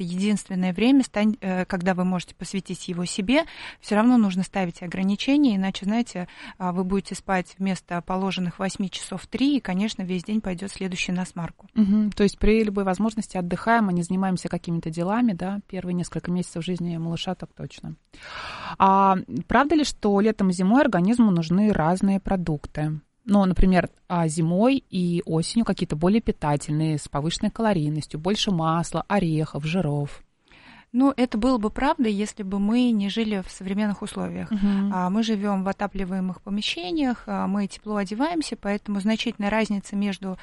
это единственное время, когда вы можете посвятить его себе, все равно нужно ставить ограничения, иначе, знаете, вы будете спать вместо положенных 8 часов 3, и, конечно, весь день пойдет следующий на смарку. То есть при любой возможности отдыхаем, а не занимаемся какими-то делами, да, первые несколько месяцев жизни малыша так точно. А правда ли, что летом и зимой организму нужны разные продукты? Ну, например, зимой и осенью какие-то более питательные, с повышенной калорийностью, больше масла, орехов, жиров. Ну, это было бы правда, если бы мы не жили в современных условиях. Мы живем в отапливаемых помещениях, мы тепло одеваемся, поэтому значительной разницы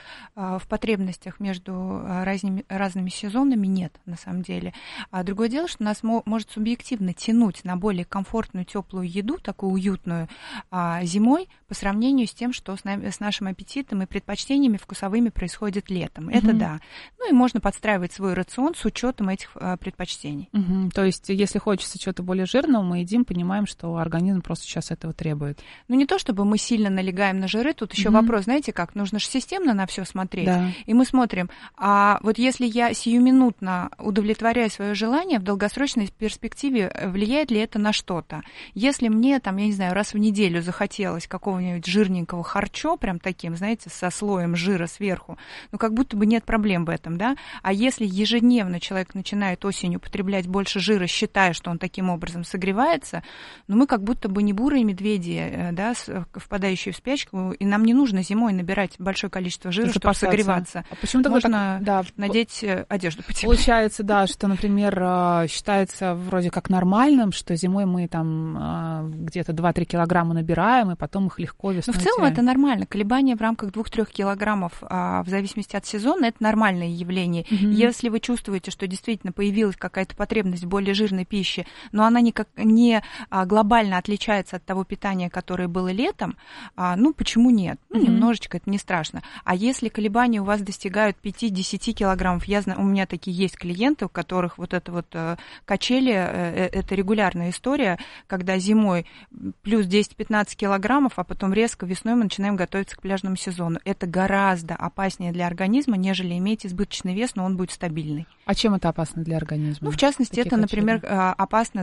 в потребностях между разными сезонами нет, на самом деле. Другое дело, что нас может субъективно тянуть на более комфортную, теплую еду, такую уютную, зимой, по сравнению с тем, что с нашим аппетитом и предпочтениями вкусовыми происходит летом. Это да. Ну и можно подстраивать свой рацион с учетом этих предпочтений. То есть, если хочется чего-то более жирного, мы едим, понимаем, что организм просто сейчас этого требует. Ну, не то чтобы мы сильно налегаем на жиры, тут еще вопрос, знаете как, нужно же системно на все смотреть. Да. И мы смотрим, вот если я сиюминутно удовлетворяю свое желание, в долгосрочной перспективе влияет ли это на что-то? Если мне, там, я не знаю, раз в неделю захотелось какого-нибудь жирненького харчо, прям таким, знаете, со слоем жира сверху, ну, как будто бы нет проблем в этом, да? А если ежедневно человек начинает осенью употреблять больше жира, считая, что он таким образом согревается, но мы как будто бы не бурые медведи, да, впадающие в спячку, и нам не нужно зимой набирать большое количество жира, чтобы согреваться. А почему можно надеть одежду потеплее? Получается, да, что, например, считается вроде как нормальным, что зимой мы там где-то 2-3 килограмма набираем, и потом их легко весной. Но в целом это нормально. Колебания в рамках 2-3 килограммов в зависимости от сезона — это нормальное явление. Если вы чувствуете, что действительно появилась какая-то потребность в более жирной пище, но она не глобально отличается от того питания, которое было летом, ну, почему нет? Ну, немножечко, это не страшно. А если колебания у вас достигают 5-10 килограммов, у меня такие есть клиенты, у которых вот это вот качели, это регулярная история, когда зимой плюс 10-15 килограммов, а потом резко весной мы начинаем готовиться к пляжному сезону. Это гораздо опаснее для организма, нежели иметь избыточный вес, но он будет стабильный. А чем это опасно для организма? Ну, в частности, это, например, опасно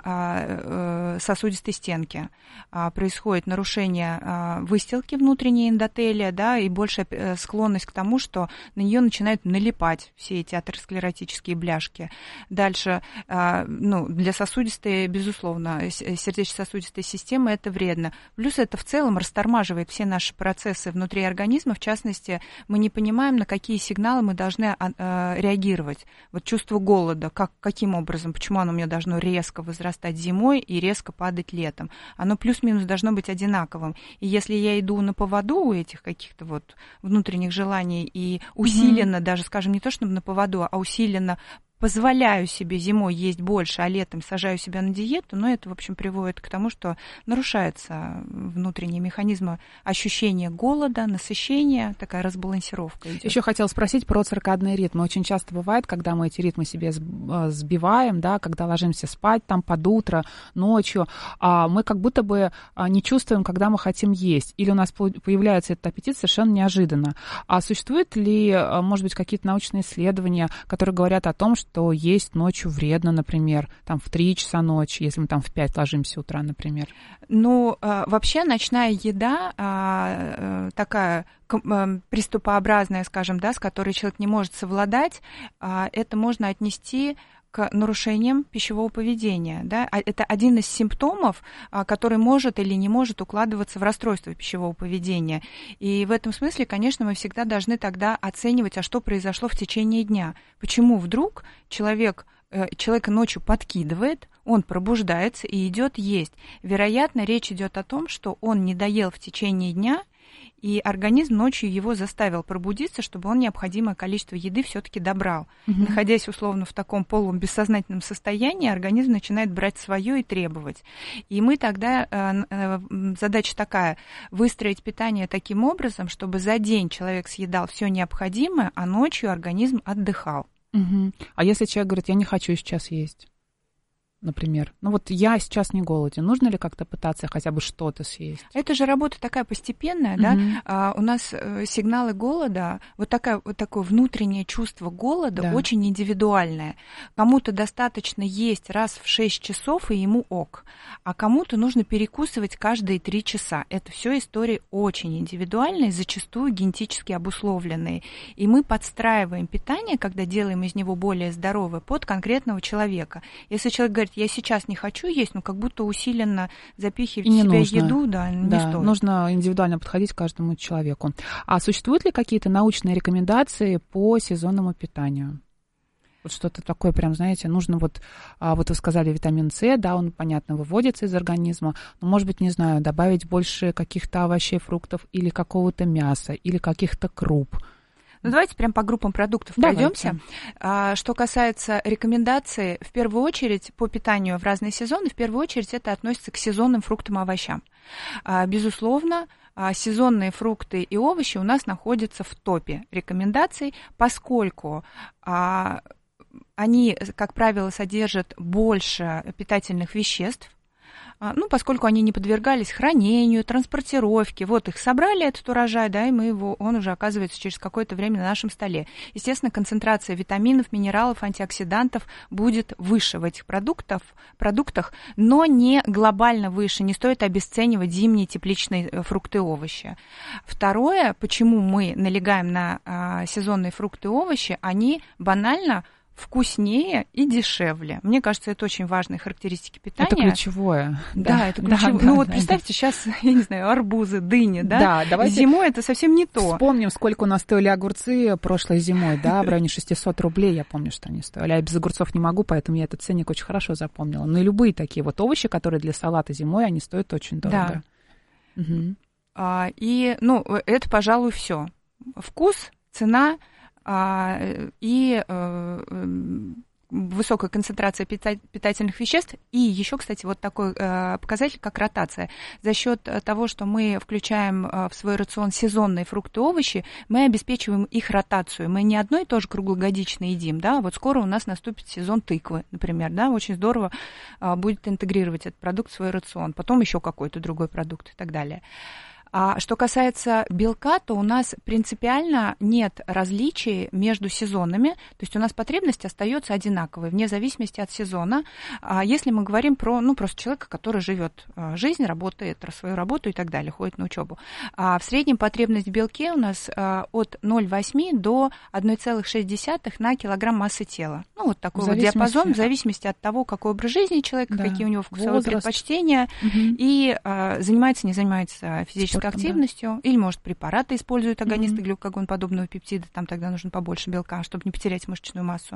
для сосудистой стенки. Происходит нарушение выстилки внутренней эндотелия, да, и большая склонность к тому, что на нее начинают налипать все эти атеросклеротические бляшки. Дальше, для сосудистой, безусловно, сердечно-сосудистой системы это вредно. Плюс это в целом растормаживает все наши процессы внутри организма. В частности, мы не понимаем, на какие сигналы мы должны реагировать. Вот чувство голода, каким образом, почему оно у меня должно резко возрастать зимой и резко падать летом? Оно плюс-минус должно быть одинаковым. И если я иду на поводу у этих каких-то вот внутренних желаний и усиленно, даже, скажем, не то чтобы на поводу, а усиленно позволяю себе зимой есть больше, а летом сажаю себя на диету, но это, в общем, приводит к тому, что нарушается внутренние механизмы ощущения голода, насыщения, такая разбалансировка идет. Еще хотела спросить про циркадные ритмы. Очень часто бывает, когда мы эти ритмы себе сбиваем, да, когда ложимся спать там под утро, ночью, мы как будто бы не чувствуем, когда мы хотим есть, или у нас появляется этот аппетит совершенно неожиданно. А существуют ли, может быть, какие-то научные исследования, которые говорят о том, что есть ночью вредно, например, там в 3 часа ночи, если мы там в 5 ложимся утра, например? Ну, вообще ночная еда такая приступообразная, скажем, да, с которой человек не может совладать, это можно отнести к нарушениям пищевого поведения. Да? Это один из симптомов, который может или не может укладываться в расстройство пищевого поведения. И в этом смысле, конечно, мы всегда должны тогда оценивать, а что произошло в течение дня. Почему вдруг человека ночью подкидывает, он пробуждается и идет есть. Вероятно, речь идет о том, что он не доел в течение дня, и организм ночью его заставил пробудиться, чтобы он необходимое количество еды все-таки добрал. Находясь условно в таком полубессознательном состоянии, организм начинает брать свое и требовать. И мы тогда, задача такая, выстроить питание таким образом, чтобы за день человек съедал все необходимое, а ночью организм отдыхал. А если человек говорит, я не хочу сейчас есть? например? Ну вот я сейчас не голоден. Нужно ли как-то пытаться хотя бы что-то съесть? Это же работа такая постепенная, да? У нас сигналы голода, вот такое внутреннее чувство голода очень индивидуальное. Кому-то достаточно есть раз в 6 часов, и ему ок. А кому-то нужно перекусывать каждые 3 часа. Это все истории очень индивидуальные, зачастую генетически обусловленные. И мы подстраиваем питание, когда делаем из него более здоровое, под конкретного человека. Если человек говорит, я сейчас не хочу есть, как будто усиленно запихивать в себя еду, не стоит. Нужно индивидуально подходить к каждому человеку. А существуют ли какие-то научные рекомендации по сезонному питанию? Вот что-то такое, прям, знаете, нужно вот вы сказали, витамин С, да, он, понятно, выводится из организма, но, может быть, не знаю, добавить больше каких-то овощей, фруктов или какого-то мяса, или каких-то круп. Давайте прям по группам продуктов пройдемся. Что касается рекомендаций, в первую очередь, по питанию в разные сезоны, в первую очередь это относится к сезонным фруктам и овощам. Безусловно, сезонные фрукты и овощи у нас находятся в топе рекомендаций, поскольку они, как правило, содержат больше питательных веществ, поскольку они не подвергались хранению, транспортировке. Вот их собрали, этот урожай, да, и он уже оказывается через какое-то время на нашем столе. Естественно, концентрация витаминов, минералов, антиоксидантов будет выше в этих продуктах, но не глобально выше. Не стоит обесценивать зимние тепличные фрукты и овощи. Второе, почему мы налегаем на сезонные фрукты и овощи, они банально вкуснее и дешевле. Мне кажется, это очень важные характеристики питания. Это ключевое. Да, это ключевое. Представьте, сейчас, я не знаю, арбузы, дыни, да? Давайте зимой это совсем не то. Вспомним, сколько у нас стоили огурцы прошлой зимой, да, в районе 600 рублей, я помню, что они стоили. А без огурцов не могу, поэтому я этот ценник очень хорошо запомнила. Но и любые такие вот овощи, которые для салата зимой, они стоят очень дорого. Да. Угу. Это, пожалуй, все. Вкус, цена и высокая концентрация питательных веществ. И еще, кстати, вот такой показатель, как ротация. За счет того, что мы включаем в свой рацион сезонные фрукты и овощи, мы обеспечиваем их ротацию. Мы не одно и то же круглогодично едим, да, вот скоро у нас наступит сезон тыквы, например, да, очень здорово будет интегрировать этот продукт в свой рацион, потом еще какой-то другой продукт и так далее. А что касается белка, то у нас принципиально нет различий между сезонами, то есть у нас потребность остается одинаковой, вне зависимости от сезона. Если мы говорим про, просто человека, который живет жизнь, работает свою работу и так далее, ходит на учебу. В среднем потребность в белке у нас от 0,8 до 1,6 на килограмм массы тела. Вот такой вот диапазон, в зависимости от того, какой образ жизни человека, какие у него вкусовые предпочтения, и занимается, не занимается физической активностью, или, может, препараты используют, агонисты глюкогон-подобного пептида, там тогда нужно побольше белка, чтобы не потерять мышечную массу.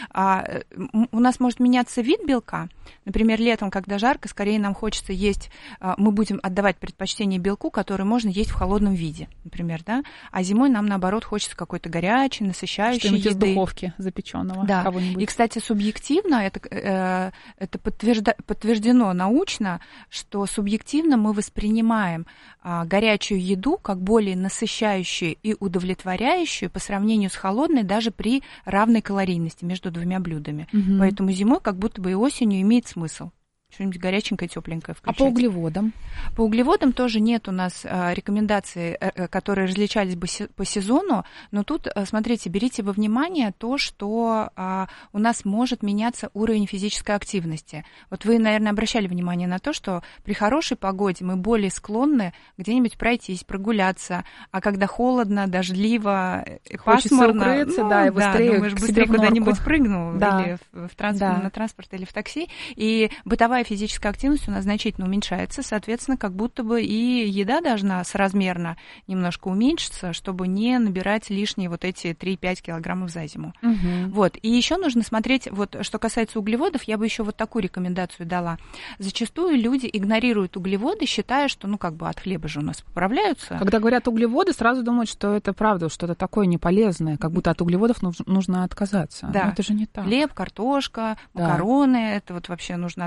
У нас может меняться вид белка. Например, летом, когда жарко, скорее нам хочется есть, мы будем отдавать предпочтение белку, который можно есть в холодном виде, например, да, а зимой нам, наоборот, хочется какой-то горячей, насыщающей что-нибудь еды. из духовки запеченного. Да, кого-нибудь. И, кстати, субъективно, это подтверждено научно, что субъективно мы воспринимаем горячую еду как более насыщающую и удовлетворяющую по сравнению с холодной даже при равной калорийности между двумя блюдами. Поэтому зимой как будто бы и осенью имеет смысл что-нибудь горяченькое, тепленькое включать. А по углеводам? По углеводам тоже нет у нас рекомендаций, которые различались бы по сезону, но тут, смотрите, берите во внимание то, что у нас может меняться уровень физической активности. Вот вы, наверное, обращали внимание на то, что при хорошей погоде мы более склонны где-нибудь пройтись, прогуляться, а когда холодно, дождливо, пасмурно, укрыться, и быстрее, мы же быстрее куда-нибудь прыгну, или на транспорт, или в такси, и бытовая физическая активность у нас значительно уменьшается, соответственно, как будто бы и еда должна соразмерно немножко уменьшиться, чтобы не набирать лишние вот эти 3-5 килограммов за зиму. Вот. И еще нужно смотреть, вот что касается углеводов, я бы еще вот такую рекомендацию дала. Зачастую люди игнорируют углеводы, считая, что, от хлеба же у нас поправляются. Когда говорят углеводы, сразу думают, что это правда, что-то такое неполезное, как будто от углеводов нужно отказаться. Да. Но это же не так. Хлеб, картошка, макароны, это вот вообще нужно от этого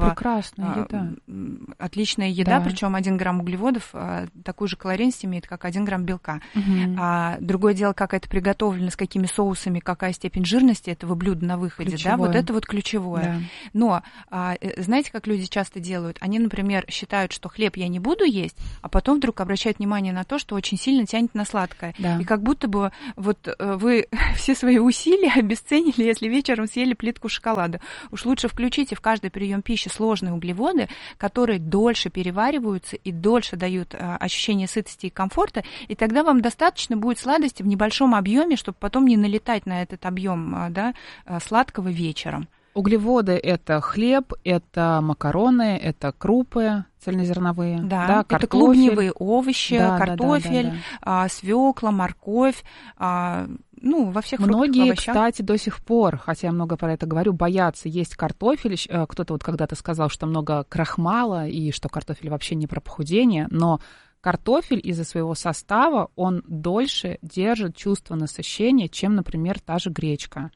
прекрасная еда. Отличная еда, причем 1 грамм углеводов такую же калорийность имеет, как 1 грамм белка. Другое дело, как это приготовлено, с какими соусами, какая степень жирности этого блюда на выходе. Да, вот это вот ключевое. Да. Но знаете, как люди часто делают? Они, например, считают, что хлеб я не буду есть, а потом вдруг обращают внимание на то, что очень сильно тянет на сладкое. Да. И как будто бы вот вы все свои усилия обесценили, если вечером съели плитку шоколада. Уж лучше включите в каждый прием пищи сложные углеводы, которые дольше перевариваются и дольше дают ощущение сытости и комфорта, и тогда вам достаточно будет сладости в небольшом объеме, чтобы потом не налетать на этот объем, да, сладкого вечером. Углеводы – это хлеб, это макароны, это крупы цельнозерновые, да, это клубневые овощи, картофель, свекла, морковь, во всех фруктах, многие, овощах. Кстати, до сих пор, хотя я много про это говорю, боятся есть картофель. Кто-то вот когда-то сказал, что много крахмала и что картофель вообще не про похудение, но картофель из-за своего состава, он дольше держит чувство насыщения, чем, например, та же гречка.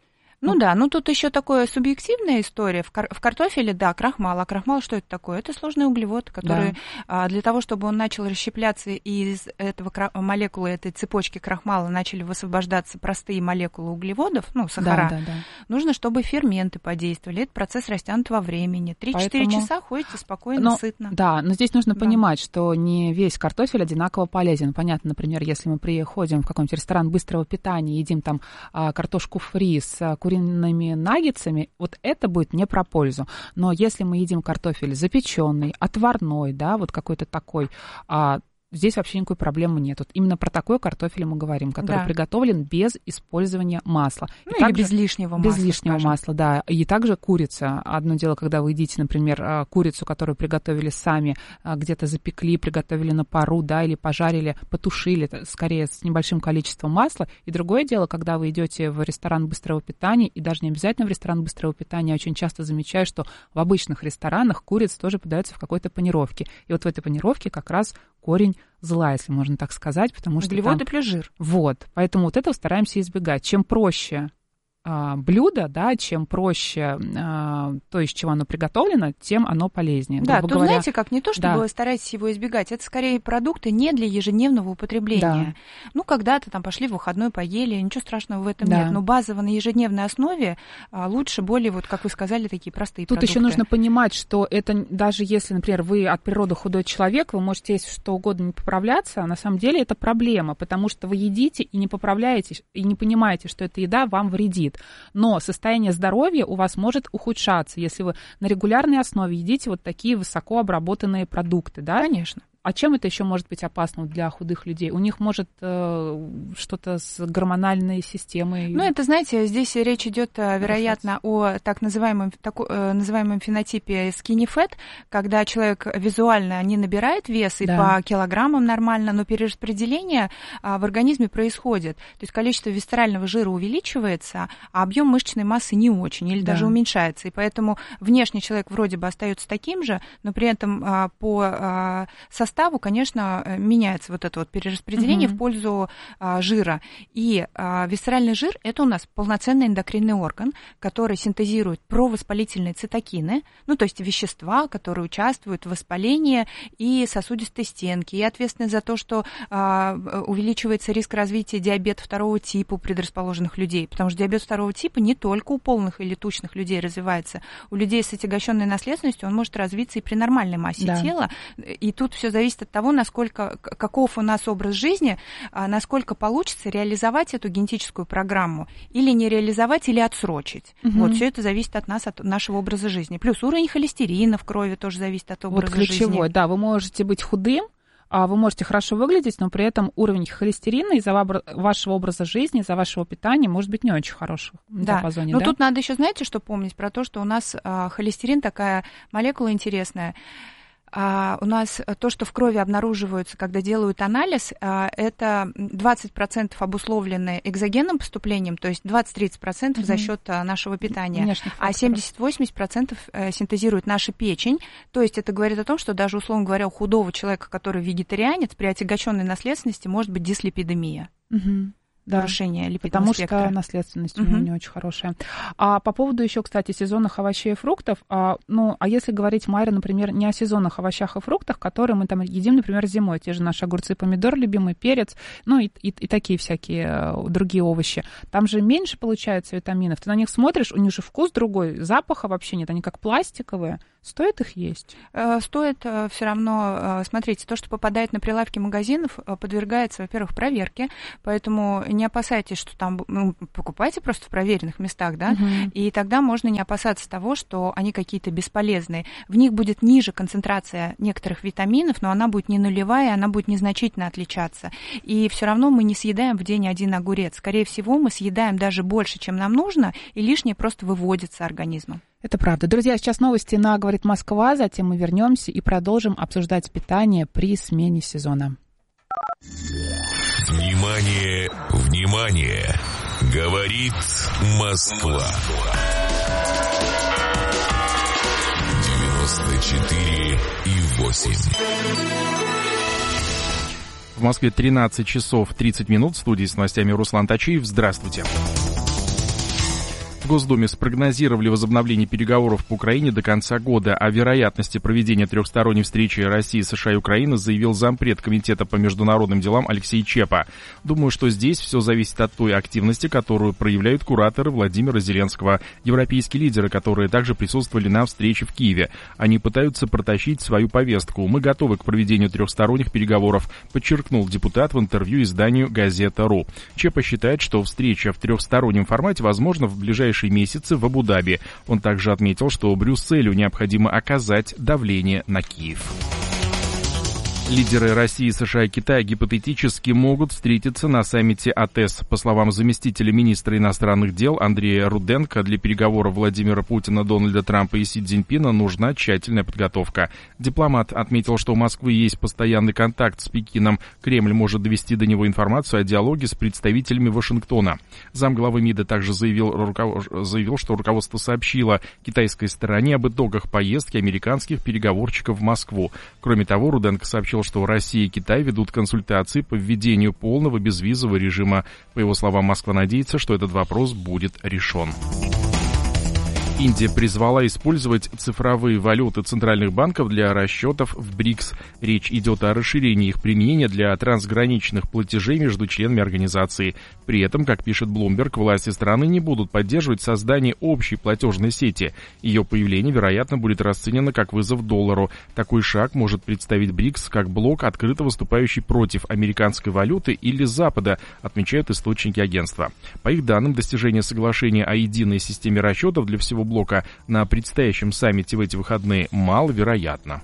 Тут еще такая субъективная история. В картофеле, да, крахмал. А крахмал что это такое? Это сложный углевод, который для того, чтобы он начал расщепляться, и из этого молекулы, этой цепочки крахмала начали высвобождаться простые молекулы углеводов, сахара, нужно, чтобы ферменты подействовали. Это процесс растянут во времени. 3-4 часа ходите спокойно, сытно. Да, но здесь нужно понимать, что не весь картофель одинаково полезен. Понятно, например, если мы приходим в какой-нибудь ресторан быстрого питания, едим там картошку фри с куриными наггетсами, вот это будет не про пользу. Но если мы едим картофель запеченный, отварной, да, вот какой-то такой, здесь вообще никакой проблемы нет. Вот именно про такой картофель мы говорим, который приготовлен без использования масла. Или без лишнего масла. Без лишнего масла, да. И также курица. Одно дело, когда вы едите, например, курицу, которую приготовили сами, где-то запекли, приготовили на пару, да, или пожарили, потушили, скорее с небольшим количеством масла. И другое дело, когда вы идете в ресторан быстрого питания, и даже не обязательно в ресторан быстрого питания, я очень часто замечаю, что в обычных ресторанах курица тоже подается в какой-то панировке. И вот в этой панировке как раз корень зла, если можно так сказать, потому что углеводы плюс жир. Вот, поэтому вот этого стараемся избегать. Чем проще блюдо, да, чем проще то, из чего оно приготовлено, тем оно полезнее. Да, то знаете как, не то, чтобы вы стараетесь его избегать, это скорее продукты не для ежедневного употребления. Да. Когда-то там пошли в выходной, поели, ничего страшного в этом нет. Но базово на ежедневной основе лучше более, вот как вы сказали, такие простые Тут продукты. Тут еще нужно понимать, что это даже если, например, вы от природы худой человек, вы можете есть что угодно, не поправляться, а на самом деле это проблема, потому что вы едите и не поправляетесь, и не понимаете, что эта еда вам вредит. Но состояние здоровья у вас может ухудшаться, если вы на регулярной основе едите вот такие высоко обработанные продукты, да? Конечно. А чем это еще может быть опасно для худых людей? У них может что-то с гормональной системой? Это, знаете, здесь речь идет, вероятно, о так называемом фенотипе skinny fat, когда человек визуально не набирает вес и по килограммам нормально, но перераспределение в организме происходит. То есть количество висцерального жира увеличивается, а объем мышечной массы не очень или даже уменьшается. И поэтому внешне человек вроде бы остается таким же, но при этом по составу, конечно, меняется вот это вот перераспределение в пользу жира. И висцеральный жир – это у нас полноценный эндокринный орган, который синтезирует провоспалительные цитокины, то есть вещества, которые участвуют в воспалении и сосудистой стенки, и ответственны за то, что увеличивается риск развития диабета второго типа у предрасположенных людей, потому что диабет второго типа не только у полных или тучных людей развивается, у людей с отягощенной наследственностью он может развиться и при нормальной массе тела, и тут все зависит от того, каков у нас образ жизни, насколько получится реализовать эту генетическую программу или не реализовать, или отсрочить. Вот все это зависит от нас, от нашего образа жизни. Плюс уровень холестерина в крови тоже зависит от образа жизни. Вот ключевой, да, вы можете быть худым, вы можете хорошо выглядеть, но при этом уровень холестерина из-за вашего образа жизни, из-за вашего питания может быть не очень хорошим в диапазоне. Но тут надо еще, знаете, что помнить про то, что у нас холестерин такая молекула интересная. У нас то, что в крови обнаруживается, когда делают анализ, это 20% обусловлены экзогенным поступлением, то есть 20-30% за счет нашего питания, а 70-80% синтезирует наша печень. То есть это говорит о том, что даже, условно говоря, у худого человека, который вегетарианец, при отягощенной наследственности может быть дислипидемия. нарушение липидного потому спектра. Потому что наследственность у него не очень хорошая. А по поводу еще, кстати, сезонных овощей и фруктов, а если говорить, Майра, например, не о сезонных овощах и фруктах, которые мы там едим, например, зимой, те же наши огурцы, помидоры, любимый перец, и такие всякие другие овощи, там же меньше получается витаминов. Ты на них смотришь, у них же вкус другой, запаха вообще нет, они как пластиковые. Стоит их есть? Стоит все равно. Смотрите, то, что попадает на прилавки магазинов, подвергается, во-первых, проверке, поэтому не опасайтесь, что там покупайте просто в проверенных местах, да, и тогда можно не опасаться того, что они какие-то бесполезные. В них будет ниже концентрация некоторых витаминов, но она будет не нулевая, она будет незначительно отличаться. И все равно мы не съедаем в день один огурец. Скорее всего, мы съедаем даже больше, чем нам нужно, и лишнее просто выводится организмом. Это правда. Друзья, сейчас новости на «Говорит Москва», затем мы вернемся и продолжим обсуждать питание при смене сезона. Внимание, внимание! Говорит Москва. 94,8. В Москве 13 часов 30 минут. В студии с новостями Руслан Тачиев. Здравствуйте. В Госдуме спрогнозировали возобновление переговоров по Украине до конца года. О вероятности проведения трехсторонней встречи России, США и Украины заявил зампред Комитета по международным делам Алексей Чепа. Думаю, что здесь все зависит от той активности, которую проявляют кураторы Владимира Зеленского, европейские лидеры, которые также присутствовали на встрече в Киеве. Они пытаются протащить свою повестку. Мы готовы к проведению трехсторонних переговоров, подчеркнул депутат в интервью изданию «Газета.ру». Чепа считает, что встреча в трехстороннем формате возможна в ближайшие месяцы в Абу-Даби. Он также отметил, что Брюсселю необходимо оказать давление на Киев. Лидеры России, США и Китая гипотетически могут встретиться на саммите АТЭС. По словам заместителя министра иностранных дел Андрея Руденко, для переговоров Владимира Путина, Дональда Трампа и Си Цзиньпина нужна тщательная подготовка. Дипломат отметил, что у Москвы есть постоянный контакт с Пекином. Кремль может довести до него информацию о диалоге с представителями Вашингтона. Замглавы МИДа также заявил, что руководство сообщило китайской стороне об итогах поездки американских переговорщиков в Москву. Кроме того, Руденко сообщил, что Россия и Китай ведут консультации по введению полного безвизового режима. По его словам, Москва надеется, что этот вопрос будет решен. Индия призвала использовать цифровые валюты центральных банков для расчетов в БРИКС. Речь идет о расширении их применения для трансграничных платежей между членами организации. При этом, как пишет Bloomberg, власти страны не будут поддерживать создание общей платежной сети. Ее появление, вероятно, будет расценено как вызов доллару. Такой шаг может представить БРИКС как блок, открыто выступающий против американской валюты или Запада, отмечают источники агентства. По их данным, достижение соглашения о единой системе расчетов для всего блока на предстоящем саммите в эти выходные маловероятно.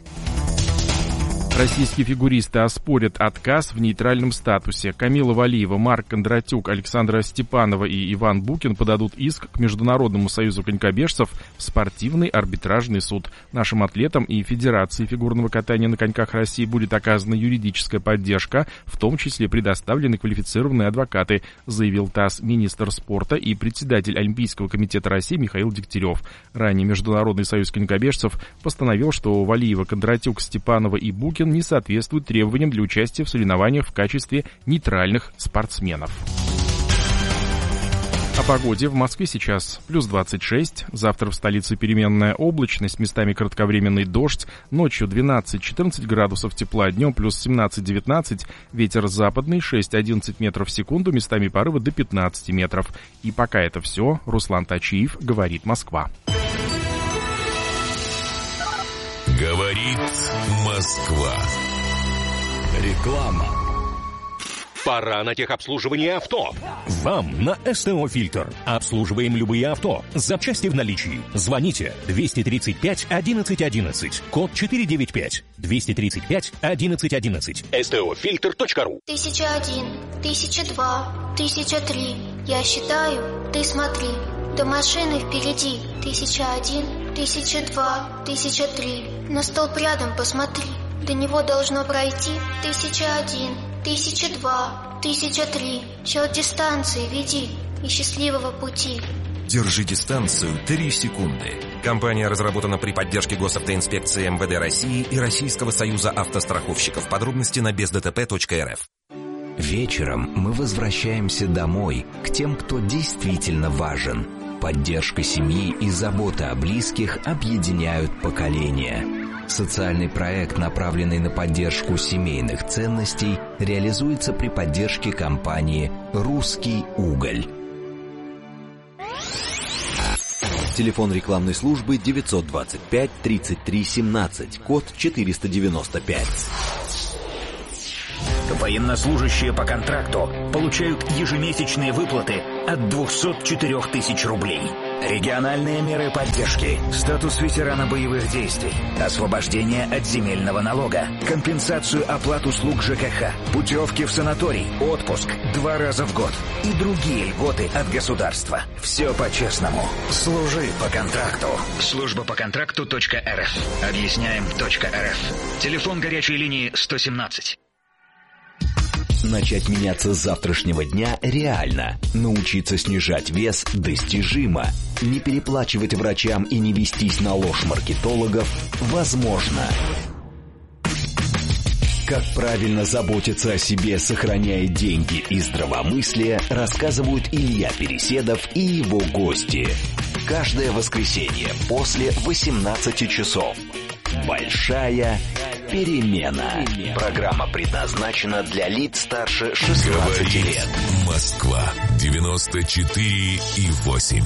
Российские фигуристы оспорят отказ в нейтральном статусе. Камила Валиева, Марк Кондратюк, Александра Степанова и Иван Букин подадут иск к Международному союзу конькобежцев в спортивный арбитражный суд. Нашим атлетам и Федерации фигурного катания на коньках России будет оказана юридическая поддержка, в том числе предоставлены квалифицированные адвокаты, заявил ТАСС министр спорта и председатель Олимпийского комитета России Михаил Дегтярев. Ранее Международный союз конькобежцев постановил, что Валиева, Кондратюк, Степанова и Букин не соответствуют требованиям для участия в соревнованиях в качестве нейтральных спортсменов. О погоде. В Москве сейчас плюс 26, завтра в столице переменная облачность, местами кратковременный дождь, ночью 12-14 градусов тепла, днем плюс 17-19, ветер западный 6-11 метров в секунду, местами порывы до 15 метров. И пока это все. Руслан Тачиев, говорит Москва. Говорит Москва. Реклама. Пора на техобслуживание авто. Вам на СТО «Фильтр». Обслуживаем любые авто. Запчасти в наличии. Звоните 235 11 11. Код 495. 235 11 11. STOFilter.ru. 1001, 1002, 1003. Я считаю, ты смотри. До машины впереди. 1001, 1002, 1003. На столб рядом посмотри. До него должно пройти 1001, 1002, 1003. Счет дистанции веди и счастливого пути. Держи дистанцию 3 секунды. Компания разработана при поддержке Госавтоинспекции МВД России и Российского союза автостраховщиков. Подробности на бездтп.рф. Вечером мы возвращаемся домой, к тем, кто действительно важен. Поддержка семьи и забота о близких объединяют поколения. Социальный проект, направленный на поддержку семейных ценностей, реализуется при поддержке компании «Русский уголь». Телефон рекламной службы 925 33 17, код 495. Военнослужащие по контракту получают ежемесячные выплаты от 204 тысяч рублей. Региональные меры поддержки, статус ветерана боевых действий, освобождение от земельного налога, компенсацию оплат услуг ЖКХ, путевки в санаторий, отпуск 2 раза в год и другие льготы от государства. Все по-честному. Служи по контракту. Служба по контракту.рф. Объясняем.рф. Телефон горячей линии 117. Начать меняться с завтрашнего дня реально. Научиться снижать вес достижимо. Не переплачивать врачам и не вестись на ложь маркетологов возможно. Как правильно заботиться о себе, сохраняя деньги и здравомыслие, рассказывают Илья Переседов и его гости. Каждое воскресенье после 18 часов. Большая перемена. Программа предназначена для лиц старше 16 лет. Москва 94,8.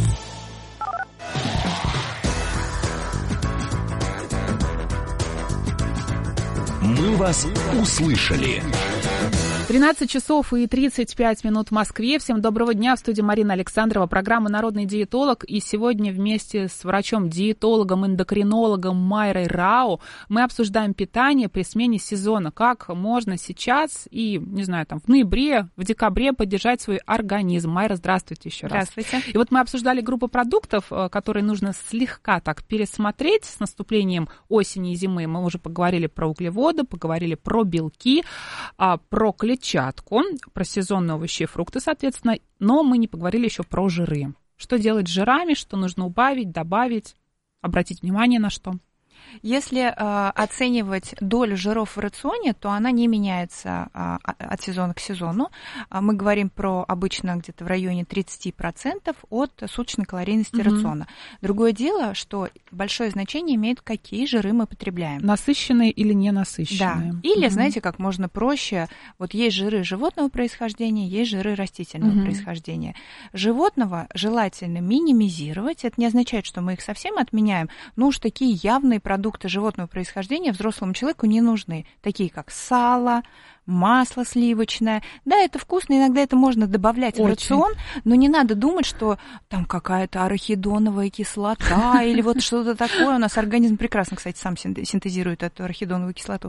Мы вас услышали. 13 часов и 35 минут в Москве. Всем доброго дня. В студии Марина Александрова. Программа «Народный диетолог». И сегодня вместе с врачом-диетологом, эндокринологом Майрой Рау мы обсуждаем питание при смене сезона. Как можно сейчас и, не знаю, там в ноябре, в декабре поддержать свой организм. Майра, здравствуйте еще раз. Здравствуйте. И вот мы обсуждали группу продуктов, которые нужно слегка так пересмотреть с наступлением осени и зимы. Мы уже поговорили про углеводы, поговорили про белки, про клетчатку, про сезонные овощи и фрукты, соответственно, но мы не поговорили еще про жиры. Что делать с жирами, что нужно убавить, добавить, обратить внимание на что? Если оценивать долю жиров в рационе, то она не меняется от сезона к сезону. Мы говорим про обычно где-то в районе 30% от суточной калорийности рациона. Другое дело, что большое значение имеет, какие жиры мы потребляем. Насыщенные или ненасыщенные. Да. Или, знаете, как можно проще, вот есть жиры животного происхождения, есть жиры растительного происхождения. Животного желательно минимизировать. Это не означает, что мы их совсем отменяем, но уж такие явные продукты животного происхождения взрослому человеку не нужны, такие как сало, масло сливочное. Да, это вкусно, иногда это можно добавлять в рацион, но не надо думать, что там какая-то арахидоновая кислота или вот что-то такое. У нас организм прекрасно, кстати, сам синтезирует эту арахидоновую кислоту.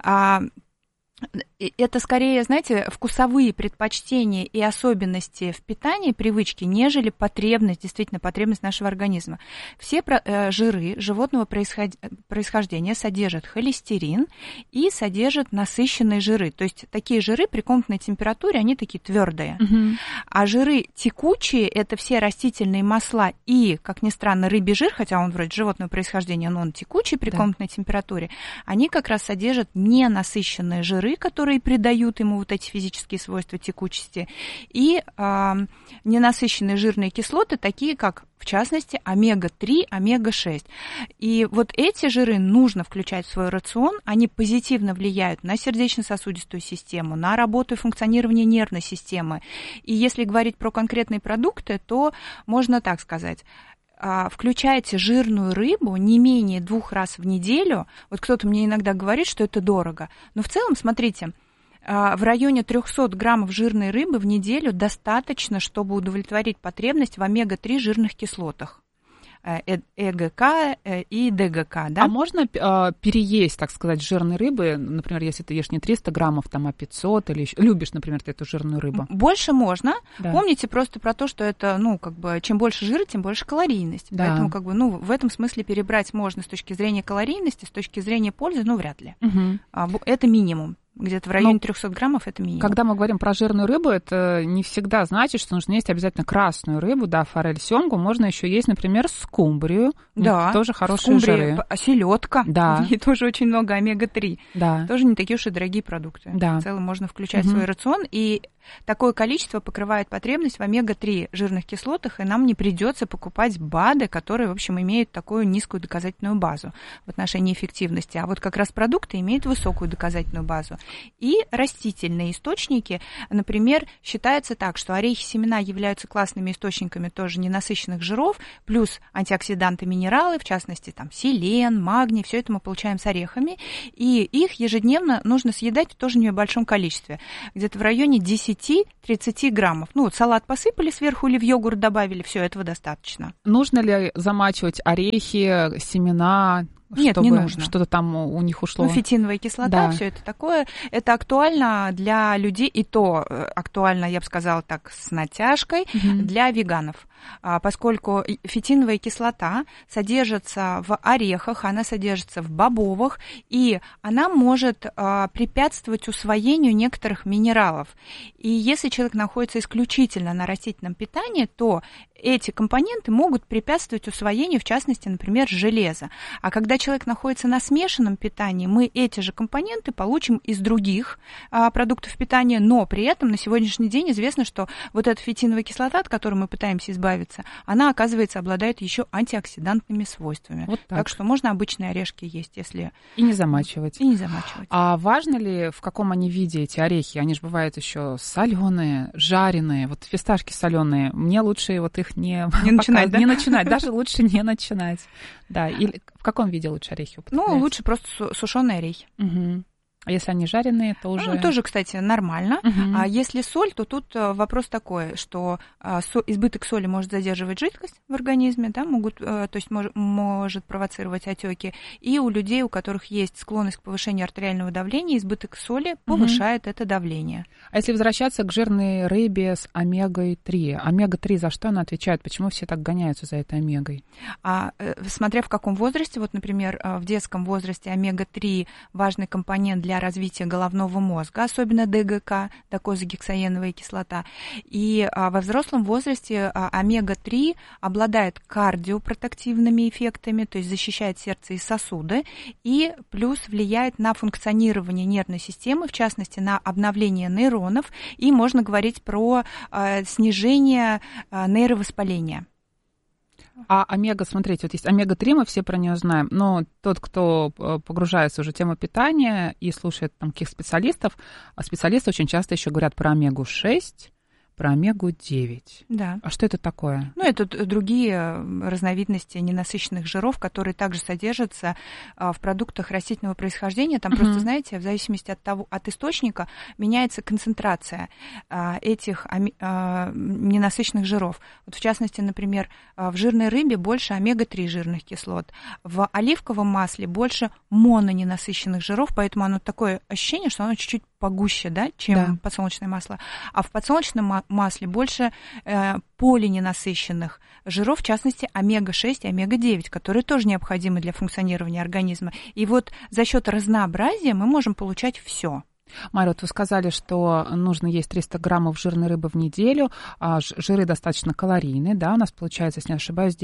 Это скорее, знаете, вкусовые предпочтения и особенности в питании, привычки, нежели потребность, действительно потребность нашего организма. Все жиры животного происхождения содержат холестерин и содержат насыщенные жиры. То есть такие жиры при комнатной температуре, они такие твердые. А жиры текучие, это все растительные масла и, как ни странно, рыбий жир, хотя он вроде животного происхождения, но он текучий при комнатной температуре, они как раз содержат ненасыщенные жиры, которые придают ему вот эти физические свойства текучести, и ненасыщенные жирные кислоты, такие как, в частности, омега-3, омега-6. И вот эти жиры нужно включать в свой рацион, они позитивно влияют на сердечно-сосудистую систему, на работу и функционирование нервной системы. И если говорить про конкретные продукты, то можно так сказать: включайте жирную рыбу не менее 2 раз в неделю. Вот кто-то мне иногда говорит, что это дорого. Но в целом, смотрите, в районе 300 граммов жирной рыбы в неделю достаточно, чтобы удовлетворить потребность в омега-3 жирных кислотах. ЭГК и ДГК, да? А можно переесть, так сказать, жирной рыбы, например, если ты ешь не 300 граммов, там, а 500, или любишь, например, ты эту жирную рыбу? Больше можно. Да. Помните просто про то, что это, ну, как бы, чем больше жира, тем больше калорийность. Да. Поэтому, как бы, ну, в этом смысле перебрать можно с точки зрения калорийности, с точки зрения пользы, ну, вряд ли. Это минимум. Где-то в районе 300 граммов это минимум. Когда мы говорим про жирную рыбу, это не всегда значит, что нужно есть обязательно красную рыбу, да, форель, сёмгу. Можно еще есть, например, скумбрию. Да, тоже хорошие жиры. Селедка. Да. В ней тоже очень много омега-3. Да. Тоже не такие уж и дорогие продукты. Да. В целом можно включать в свой рацион, и такое количество покрывает потребность в омега-3 жирных кислотах, и нам не придется покупать БАДы, которые, в общем, имеют такую низкую доказательную базу в отношении эффективности. А вот как раз продукты имеют высокую доказательную базу. И растительные источники, например, считается так, что орехи, семена являются классными источниками тоже ненасыщенных жиров, плюс антиоксиданты, минералы, в частности, там, селен, магний, все это мы получаем с орехами, и их ежедневно нужно съедать в тоже небольшом количестве, где-то в районе 10-30 граммов. Ну, вот салат посыпали сверху или в йогурт добавили, все этого достаточно. Нужно ли замачивать орехи, семена? Нет, чтобы не нужно. Что-то там у них ушло. Ну, фитиновая кислота, да. Все это такое. Это актуально для людей, и то актуально, я бы сказала так, с натяжкой, для веганов. Поскольку фитиновая кислота содержится в орехах, она содержится в бобовых, и она может препятствовать усвоению некоторых минералов. И если человек находится исключительно на растительном питании, то эти компоненты могут препятствовать усвоению, в частности, например, железа. А когда человек находится на смешанном питании, мы эти же компоненты получим из других продуктов питания, но при этом на сегодняшний день известно, что вот эта фитиновая кислота, от которой мы пытаемся избавиться, она, оказывается, обладает еще антиоксидантными свойствами. Вот так что можно обычные орешки есть, если... И не замачивать. А важно ли, в каком они виде эти орехи? Они же бывают еще соленые, жареные, вот фисташки соленые. Мне лучше вот их не начинать, да? Не начинать, даже лучше не начинать. Да, или в каком виде лучше орехи употреблять? Ну, лучше просто сушеные орехи. Угу. А если они жареные, то уже... Ну, тоже, кстати, нормально. А если соль, то тут вопрос такой, что избыток соли может задерживать жидкость в организме, да, то есть может провоцировать отеки. И у людей, у которых есть склонность к повышению артериального давления, избыток соли повышает это давление. А если возвращаться к жирной рыбе с омегой-3, омега-3 за что она отвечает? Почему все так гоняются за этой омегой? Смотря в каком возрасте, вот, например, в детском возрасте омега-3 важный компонент для развития головного мозга, особенно ДГК, докозагексаеновая кислота. И во взрослом возрасте омега-3 обладает кардиопротективными эффектами, то есть защищает сердце и сосуды, и плюс влияет на функционирование нервной системы, в частности, на обновление нейронов, и можно говорить про снижение нейровоспаления. А омега, смотрите, вот есть омега-3, мы все про нее знаем, но тот, кто погружается уже в тему питания и слушает там каких специалистов, а специалисты очень часто еще говорят про омегу-6, про омегу-9. Да. А что это такое? Ну, это другие разновидности ненасыщенных жиров, которые также содержатся в продуктах растительного происхождения. Там просто, знаете, в зависимости от источника меняется концентрация этих ненасыщенных жиров. Вот в частности, например, в жирной рыбе больше омега-3 жирных кислот, в оливковом масле больше мононенасыщенных жиров, поэтому оно такое ощущение, что оно чуть-чуть погуще, да, чем подсолнечное масло. А в подсолнечном масле больше полиненасыщенных жиров, в частности, омега-6 и омега-9, которые тоже необходимы для функционирования организма. И вот за счет разнообразия мы можем получать все. Марья, вот вы сказали, что нужно есть 300 граммов жирной рыбы в неделю, а жиры достаточно калорийные, да, у нас получается, если не ошибаюсь,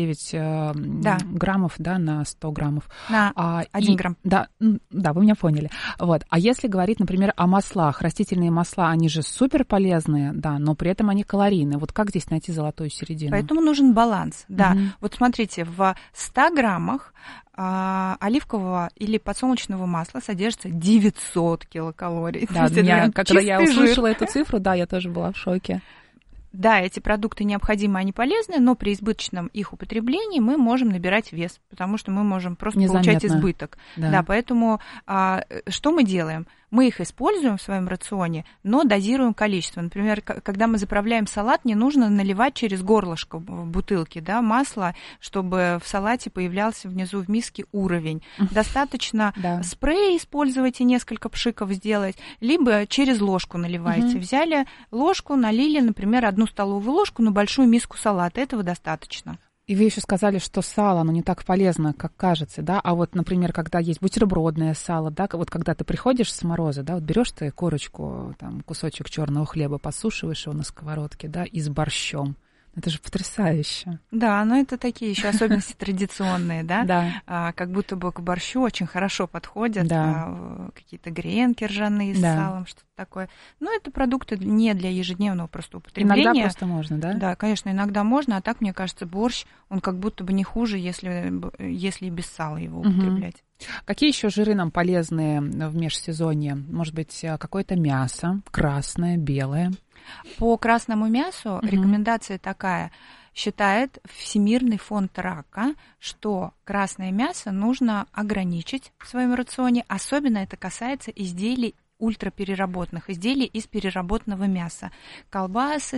9 граммов, да, на 100 граммов. На 1 грамм. Да, вы меня поняли. Вот. А если говорить, например, о маслах, растительные масла, они же супер полезные, да, но при этом они калорийные. Вот как здесь найти золотую середину? Поэтому нужен баланс, да. Вот смотрите, в 100 граммах оливкового или подсолнечного масла содержится 900 килокалорий. Да, когда я услышала эту цифру, да, я тоже была в шоке. Да, эти продукты необходимы, они полезны, но при избыточном их употреблении мы можем набирать вес, потому что мы можем просто получать избыток. Да, поэтому что мы делаем? Мы их используем в своем рационе, но дозируем количество. Например, когда мы заправляем салат, не нужно наливать через горлышко в бутылке, да, масло, чтобы в салате появлялся внизу в миске уровень. Достаточно спрей использовать и несколько пшиков сделать, либо через ложку наливаете. Взяли ложку, налили, например, 1 столовую ложку на большую миску салата. Этого достаточно. И вы еще сказали, что сало, оно не так полезно, как кажется, да? А вот, например, когда есть бутербродное сало, да, вот когда ты приходишь с мороза, да, вот берешь ты корочку, там, кусочек черного хлеба, подсушиваешь его на сковородке, да, и с борщом. Это же потрясающе. Да, но это такие еще особенности традиционные, да? Да. Как будто бы к борщу очень хорошо подходят какие-то гренки ржаные с Да. салом, что-то такое. Но это продукты не для ежедневного просто употребления. Иногда просто можно, да? Да, конечно, иногда можно, а так, мне кажется, борщ, он как будто бы не хуже, если и без сала его употреблять. Какие еще жиры нам полезны в межсезонье? Может быть, какое-то мясо, красное, белое? По красному мясу рекомендация такая. Считает Всемирный фонд рака, что красное мясо нужно ограничить в своем рационе. Особенно это касается изделий ультрапереработанных изделий из переработанного мяса. Колбасы,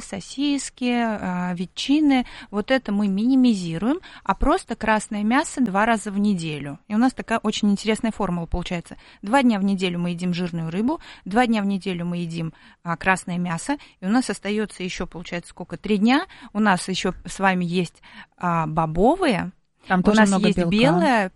сосиски, ветчины. Вот это мы минимизируем, а просто красное мясо 2 раза в неделю. И у нас такая очень интересная формула получается. 2 дня в неделю мы едим жирную рыбу, 2 дня в неделю мы едим красное мясо, и у нас остается еще, получается, сколько? 3 дня. У нас еще с вами есть бобовые. Там у тоже нас много есть белка. Мясо,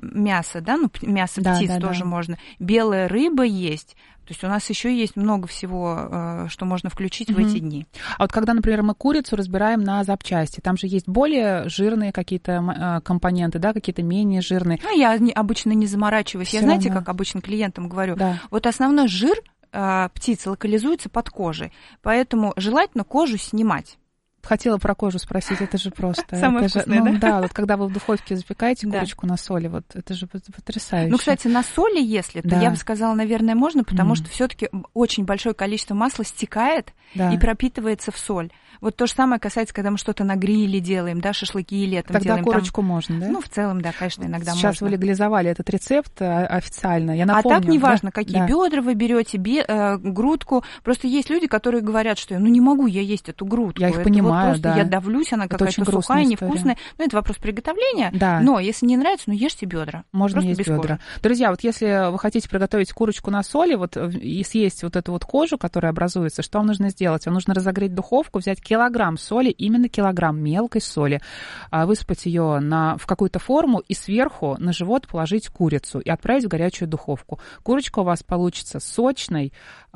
да, ну, мясо птиц тоже можно. Белая рыба есть. То есть у нас еще есть много всего, что можно включить в эти дни. А вот когда, например, мы курицу разбираем на запчасти, там же есть более жирные какие-то компоненты, да, какие-то менее жирные. Ну, я обычно не заморачиваюсь. Я, знаете, как обычно клиентам говорю, вот основной жир птицы локализуется под кожей, поэтому желательно кожу снимать. Хотела про кожу спросить, это же просто... Самое вкусное, да? Да, вот когда вы в духовке запекаете курочку на соли, вот это же потрясающе. Ну, кстати, на соли, если, то я бы сказала, наверное, можно, потому что все-таки очень большое количество масла стекает и пропитывается в соль. Вот то же самое касается, когда мы что-то на гриле делаем, да, шашлыки летом тогда делаем. Тогда курочку там... можно, да? Ну, в целом, да, конечно, иногда сейчас можно. Вы легализовали этот рецепт официально, я напомню. А так неважно, какие бедра вы берете, грудку. Просто есть люди, которые говорят, что ну не могу я есть эту грудку. Я их понимаю, вот просто я давлюсь, она какая-то сухая, невкусная. Ну, это вопрос приготовления. Да. Но если не нравится, ну ешьте бедра. Можно просто есть бедра. Друзья, вот если вы хотите приготовить курочку на соли, вот и съесть вот эту вот кожу, которая образуется, что вам нужно сделать? Вам нужно разогреть духовку, взять килограмм соли, именно килограмм мелкой соли, высыпать ее в какую-то форму и сверху на живот положить курицу и отправить в горячую духовку. Курочка у вас получится сочной,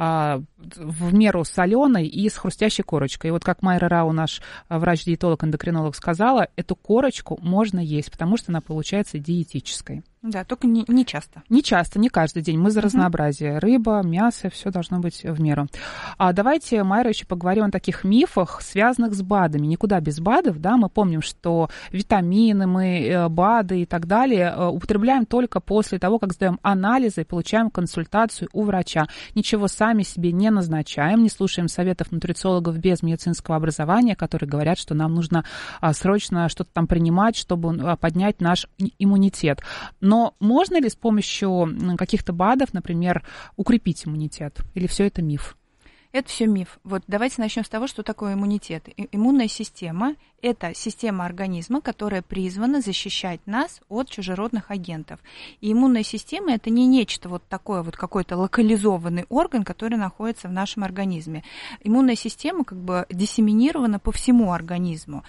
в меру соленой и с хрустящей корочкой. И вот как Майра Рау, наш врач-диетолог-эндокринолог, сказала, эту корочку можно есть, потому что она получается диетической. Да, только не часто. Не часто, не каждый день. Мы за разнообразие. Рыба, мясо, все должно быть в меру. Давайте, Майра, еще поговорим о таких мифах, связанных с БАДами. Никуда без БАДов, да, мы помним, что витамины, мы БАДы и так далее употребляем только после того, как сдаем анализы и получаем консультацию у врача. Ничего сами себе не назначаем, не слушаем советов нутрициологов без медицинского образования, которые говорят, что нам нужно срочно что-то там принимать, чтобы поднять наш иммунитет. Но можно ли с помощью каких-то БАДов, например, укрепить иммунитет? Или все это миф? Это все миф. Вот давайте начнем с того, что такое иммунитет. Иммунная система – это система организма, которая призвана защищать нас от чужеродных агентов. И иммунная система – это не нечто вот такое вот какой-то локализованный орган, который находится в нашем организме. Иммунная система как бы диссеминирована по всему организму.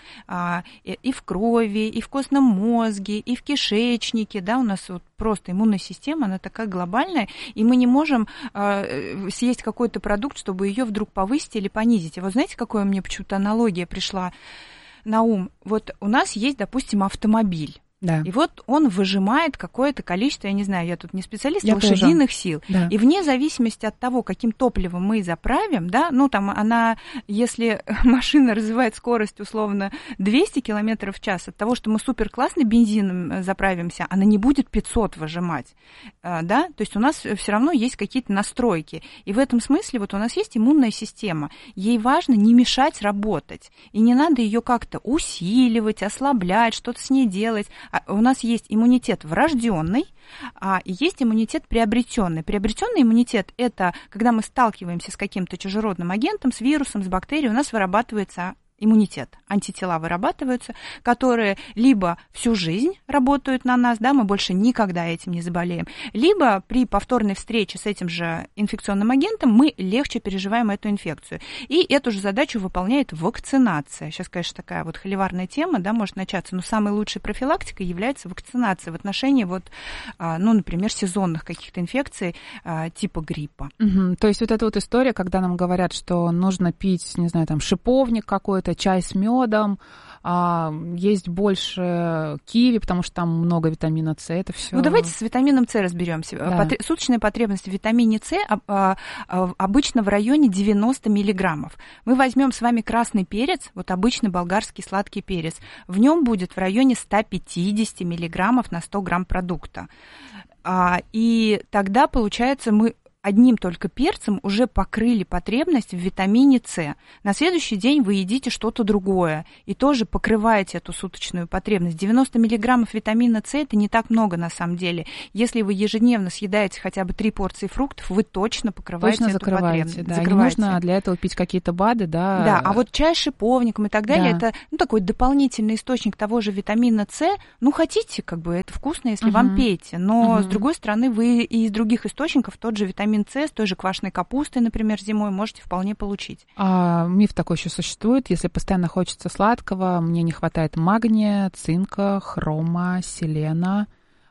И в крови, и в костном мозге, и в кишечнике. Да, у нас вот просто иммунная система, она такая глобальная, и мы не можем съесть какой-то продукт, чтобы ее вдруг повысить или понизить. И вот знаете, какая мне почему-то аналогия пришла на ум? Вот у нас есть, допустим, автомобиль. Да. И вот он выжимает какое-то количество, я не знаю, я тут не специалист, лошадиных сил. Да. И вне зависимости от того, каким топливом мы заправим, да, ну там она, если машина развивает скорость условно 200 км в час, от того, что мы суперклассный бензином заправимся, она не будет 500 выжимать, да, то есть у нас все равно есть какие-то настройки. И в этом смысле вот у нас есть иммунная система, ей важно не мешать работать, и не надо ее как-то усиливать, ослаблять, что-то с ней делать. У нас есть иммунитет врожденный, и есть иммунитет приобретенный. Приобретенный иммунитет – это когда мы сталкиваемся с каким-то чужеродным агентом, с вирусом, с бактерией, у нас вырабатывается иммунитет, антитела вырабатываются, которые либо всю жизнь работают на нас, да, мы больше никогда этим не заболеем, либо при повторной встрече с этим же инфекционным агентом мы легче переживаем эту инфекцию. И эту же задачу выполняет вакцинация. Сейчас, конечно, такая вот холиварная тема, да, может начаться, но самой лучшей профилактикой является вакцинация в отношении вот, ну, например, сезонных каких-то инфекций типа гриппа. То есть вот эта вот история, когда нам говорят, что нужно пить, не знаю, там, шиповник какой-то, чай с медом, есть больше киви, потому что там много витамина С, это все. Ну, давайте с витамином С разберемся. Да. Суточная потребность в витамине С обычно в районе 90 миллиграммов. Мы возьмем с вами красный перец, вот обычный болгарский сладкий перец, в нем будет в районе 150 миллиграммов на 100 грамм продукта. И тогда, получается, мы одним только перцем уже покрыли потребность в витамине С. На следующий день вы едите что-то другое и тоже покрываете эту суточную потребность. 90 миллиграммов витамина С – это не так много на самом деле. Если вы ежедневно съедаете хотя бы 3 порции фруктов, вы точно покрываете эту потребность. Да, не нужно для этого пить какие-то БАДы, да? Да, а вот чай с шиповником и так далее, это такой дополнительный источник того же витамина С. Ну, хотите, как бы, это вкусно, если вам пейте, но, с другой стороны, вы и из других источников тот же витамин С с той же квашеной капустой, например, зимой можете вполне получить. Миф такой еще существует. Если постоянно хочется сладкого, мне не хватает магния, цинка, хрома, селена.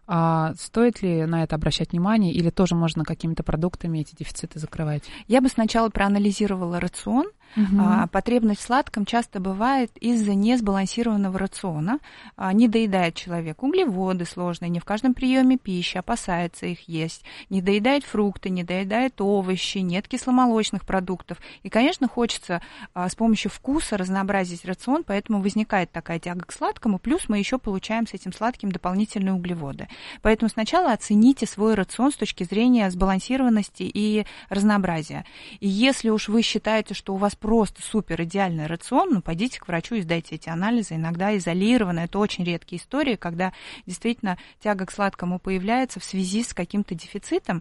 Стоит ли на это обращать внимание или тоже можно какими-то продуктами эти дефициты закрывать? Я бы сначала проанализировала рацион. Потребность в сладком часто бывает из-за несбалансированного рациона. Не доедает человек углеводы сложные, не в каждом приеме пищи, опасается их есть. Не доедает фрукты, не доедает овощи, нет кисломолочных продуктов. И, конечно, хочется с помощью вкуса разнообразить рацион, поэтому возникает такая тяга к сладкому, плюс мы еще получаем с этим сладким дополнительные углеводы. Поэтому сначала оцените свой рацион с точки зрения сбалансированности и разнообразия. И если уж вы считаете, что у вас просто супер идеальный рацион, ну, пойдите к врачу и сдайте эти анализы. Иногда изолировано. Это очень редкие истории, когда действительно тяга к сладкому появляется в связи с каким-то дефицитом.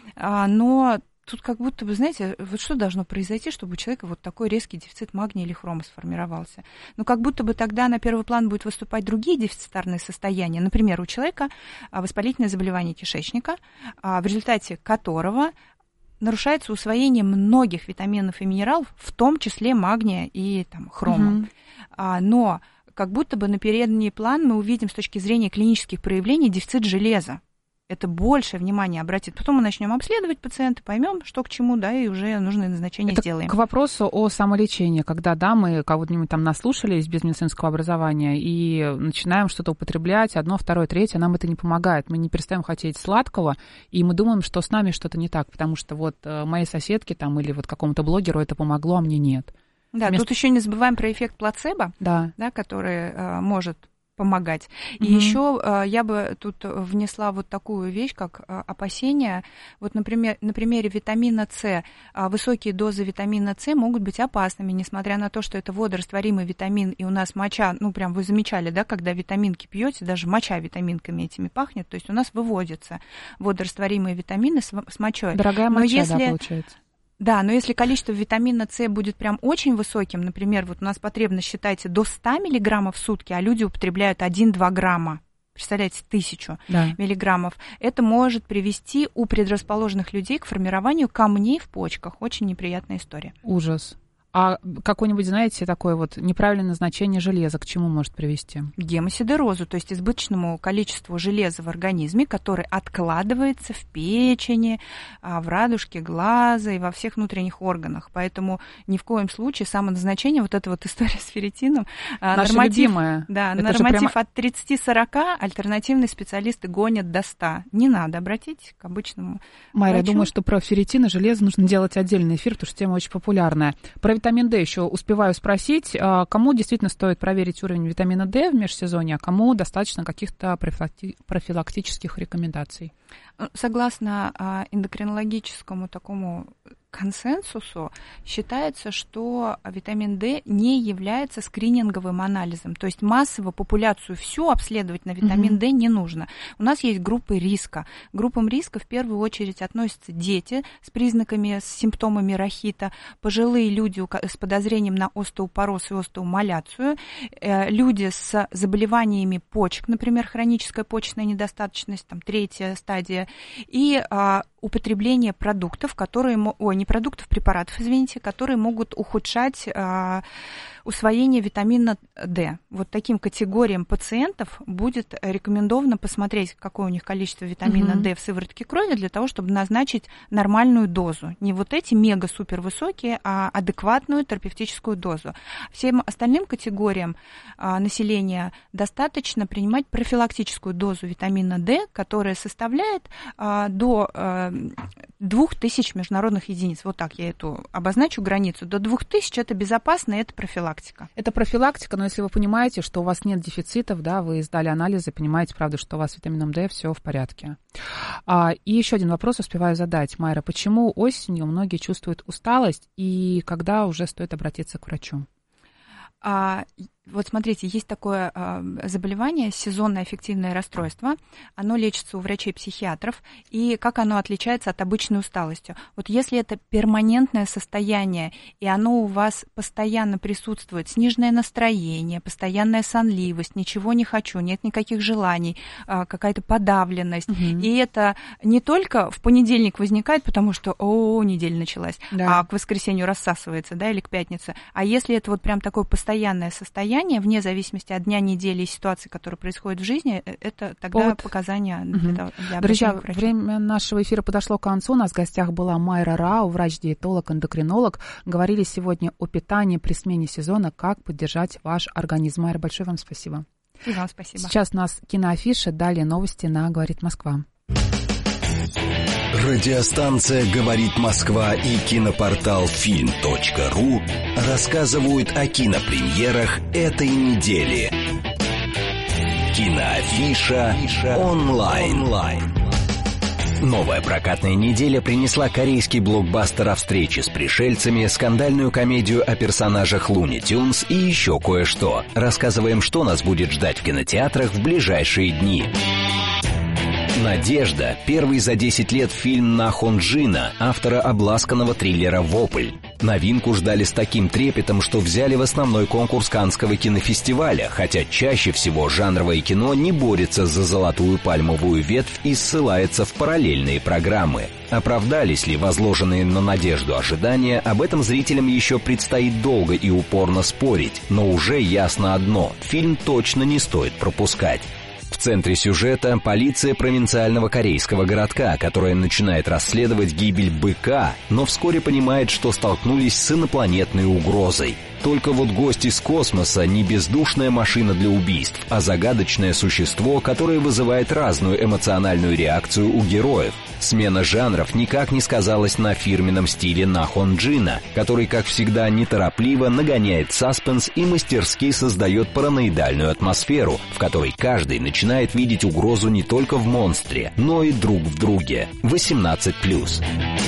Но тут как будто бы, знаете, вот что должно произойти, чтобы у человека вот такой резкий дефицит магния или хрома сформировался? Ну, как будто бы тогда на первый план будут выступать другие дефицитарные состояния. Например, у человека воспалительное заболевание кишечника, в результате которого нарушается усвоение многих витаминов и минералов, в том числе магния и там, хрома. Но как будто бы на передний план мы увидим с точки зрения клинических проявлений дефицит железа. Это больше внимания обратит. Потом мы начнем обследовать пациента, поймем, что к чему, да, и уже нужное назначение сделаем. К вопросу о самолечении, когда, да, мы кого-нибудь там наслушались без медицинского образования и начинаем что-то употреблять, 1, 2, 3, нам это не помогает. Мы не перестаем хотеть сладкого, и мы думаем, что с нами что-то не так, потому что вот моей соседке там или вот какому-то блогеру это помогло, а мне нет. Да, тут еще не забываем про эффект плацебо, да, который может помогать. И еще я бы тут внесла вот такую вещь, как опасения. Вот, например, на примере витамина С. Высокие дозы витамина С могут быть опасными, несмотря на то, что это водорастворимый витамин, и у нас моча, ну, прям вы замечали, да, когда витаминки пьете, даже моча витаминками этими пахнет, то есть у нас выводятся водорастворимые витамины с мочой. Дорогая моча, да, получается. Да, но если количество витамина С будет прям очень высоким, например, вот у нас потребность, считайте, до 100 миллиграммов в сутки, а люди употребляют 1-2 грамма, представляете, 1000 миллиграммов, это может привести у предрасположенных людей к формированию камней в почках. Очень неприятная история. Ужас. А какое-нибудь, знаете, такое вот неправильное назначение железа к чему может привести? К гемосидерозу, то есть избыточному количеству железа в организме, который откладывается в печени, в радужке глаза и во всех внутренних органах. Поэтому ни в коем случае самоназначение, вот эта вот история с ферритином, норматив, да, норматив прямо... от 30-40, альтернативные специалисты гонят до 100. Не надо, обратитесь к обычному Майя, врачу. Я думаю, что про ферритин и железо нужно делать отдельный эфир, потому что тема очень популярная. Про витамин D еще успеваю спросить, кому действительно стоит проверить уровень витамина D в межсезонье, а кому достаточно каких-то профилактических рекомендаций? Согласно эндокринологическому такому консенсусу, считается, что витамин D не является скрининговым анализом. То есть массово популяцию всю обследовать на витамин D не нужно. У нас есть группы риска. К группам риска в первую очередь относятся дети с признаками, с симптомами рахита, пожилые люди с подозрением на остеопороз и остеомаляцию, люди с заболеваниями почек, например, хроническая почечная недостаточность, там, 3-я стадия, и употребление продуктов, препаратов, которые могут ухудшать усвоение витамина D. Вот таким категориям пациентов будет рекомендовано посмотреть, какое у них количество витамина D в сыворотке крови, для того, чтобы назначить нормальную дозу. Не вот эти мега-супер высокие, а адекватную терапевтическую дозу. Всем остальным категориям населения достаточно принимать профилактическую дозу витамина D, которая составляет до 2000 международных единиц. Вот так я эту обозначу границу. До 2000 это безопасно, и это профилактика. Это профилактика, но если вы понимаете, что у вас нет дефицитов, да, вы сдали анализы, понимаете, правда, что у вас с витамином D все в порядке. И еще один вопрос успеваю задать, Майра. Почему осенью многие чувствуют усталость, и когда уже стоит обратиться к врачу? Вот смотрите, есть такое заболевание, сезонное аффективное расстройство. Оно лечится у врачей-психиатров. И как оно отличается от обычной усталости? Вот если это перманентное состояние, и оно у вас постоянно присутствует, сниженное настроение, постоянная сонливость, ничего не хочу, нет никаких желаний, какая-то подавленность. И это не только в понедельник возникает, потому что, неделя началась, а к воскресенью рассасывается, да, или к пятнице. А если это вот прям такое постоянное состояние, вне зависимости от дня, недели и ситуации, которая происходит в жизни, это тогда показания для Друзья, время нашего эфира подошло к концу. У нас в гостях была Майра Рау, врач-диетолог, эндокринолог. Говорили сегодня о питании при смене сезона, как поддержать ваш организм. Майра, большое вам спасибо. И вам спасибо. Сейчас у нас киноафиша, далее новости на «Говорит Москва». Радиостанция «Говорит Москва» и кинопортал film.ru рассказывают о кинопремьерах этой недели. Киноафиша онлайн. Новая прокатная неделя принесла корейский блокбастер о встрече с пришельцами, скандальную комедию о персонажах Луни Тюнс и еще кое-что. Рассказываем, что нас будет ждать в кинотеатрах в ближайшие дни. «Надежда» — первый за 10 лет фильм На Хон Джина, автора обласканного триллера «Вопль». Новинку ждали с таким трепетом, что взяли в основной конкурс Каннского кинофестиваля, хотя чаще всего жанровое кино не борется за золотую пальмовую ветвь и ссылается в параллельные программы. Оправдались ли возложенные на «Надежду» ожидания, об этом зрителям еще предстоит долго и упорно спорить, но уже ясно одно — фильм точно не стоит пропускать. В центре сюжета полиция провинциального корейского городка, которая начинает расследовать гибель быка, но вскоре понимает, что столкнулись с инопланетной угрозой. Только вот гость из космоса не бездушная машина для убийств, а загадочное существо, которое вызывает разную эмоциональную реакцию у героев. Смена жанров никак не сказалась на фирменном стиле На Хон Джина, который, как всегда, неторопливо нагоняет саспенс и мастерски создает параноидальную атмосферу, в которой каждый начинает видеть угрозу не только в монстре, но и друг в друге. 18+.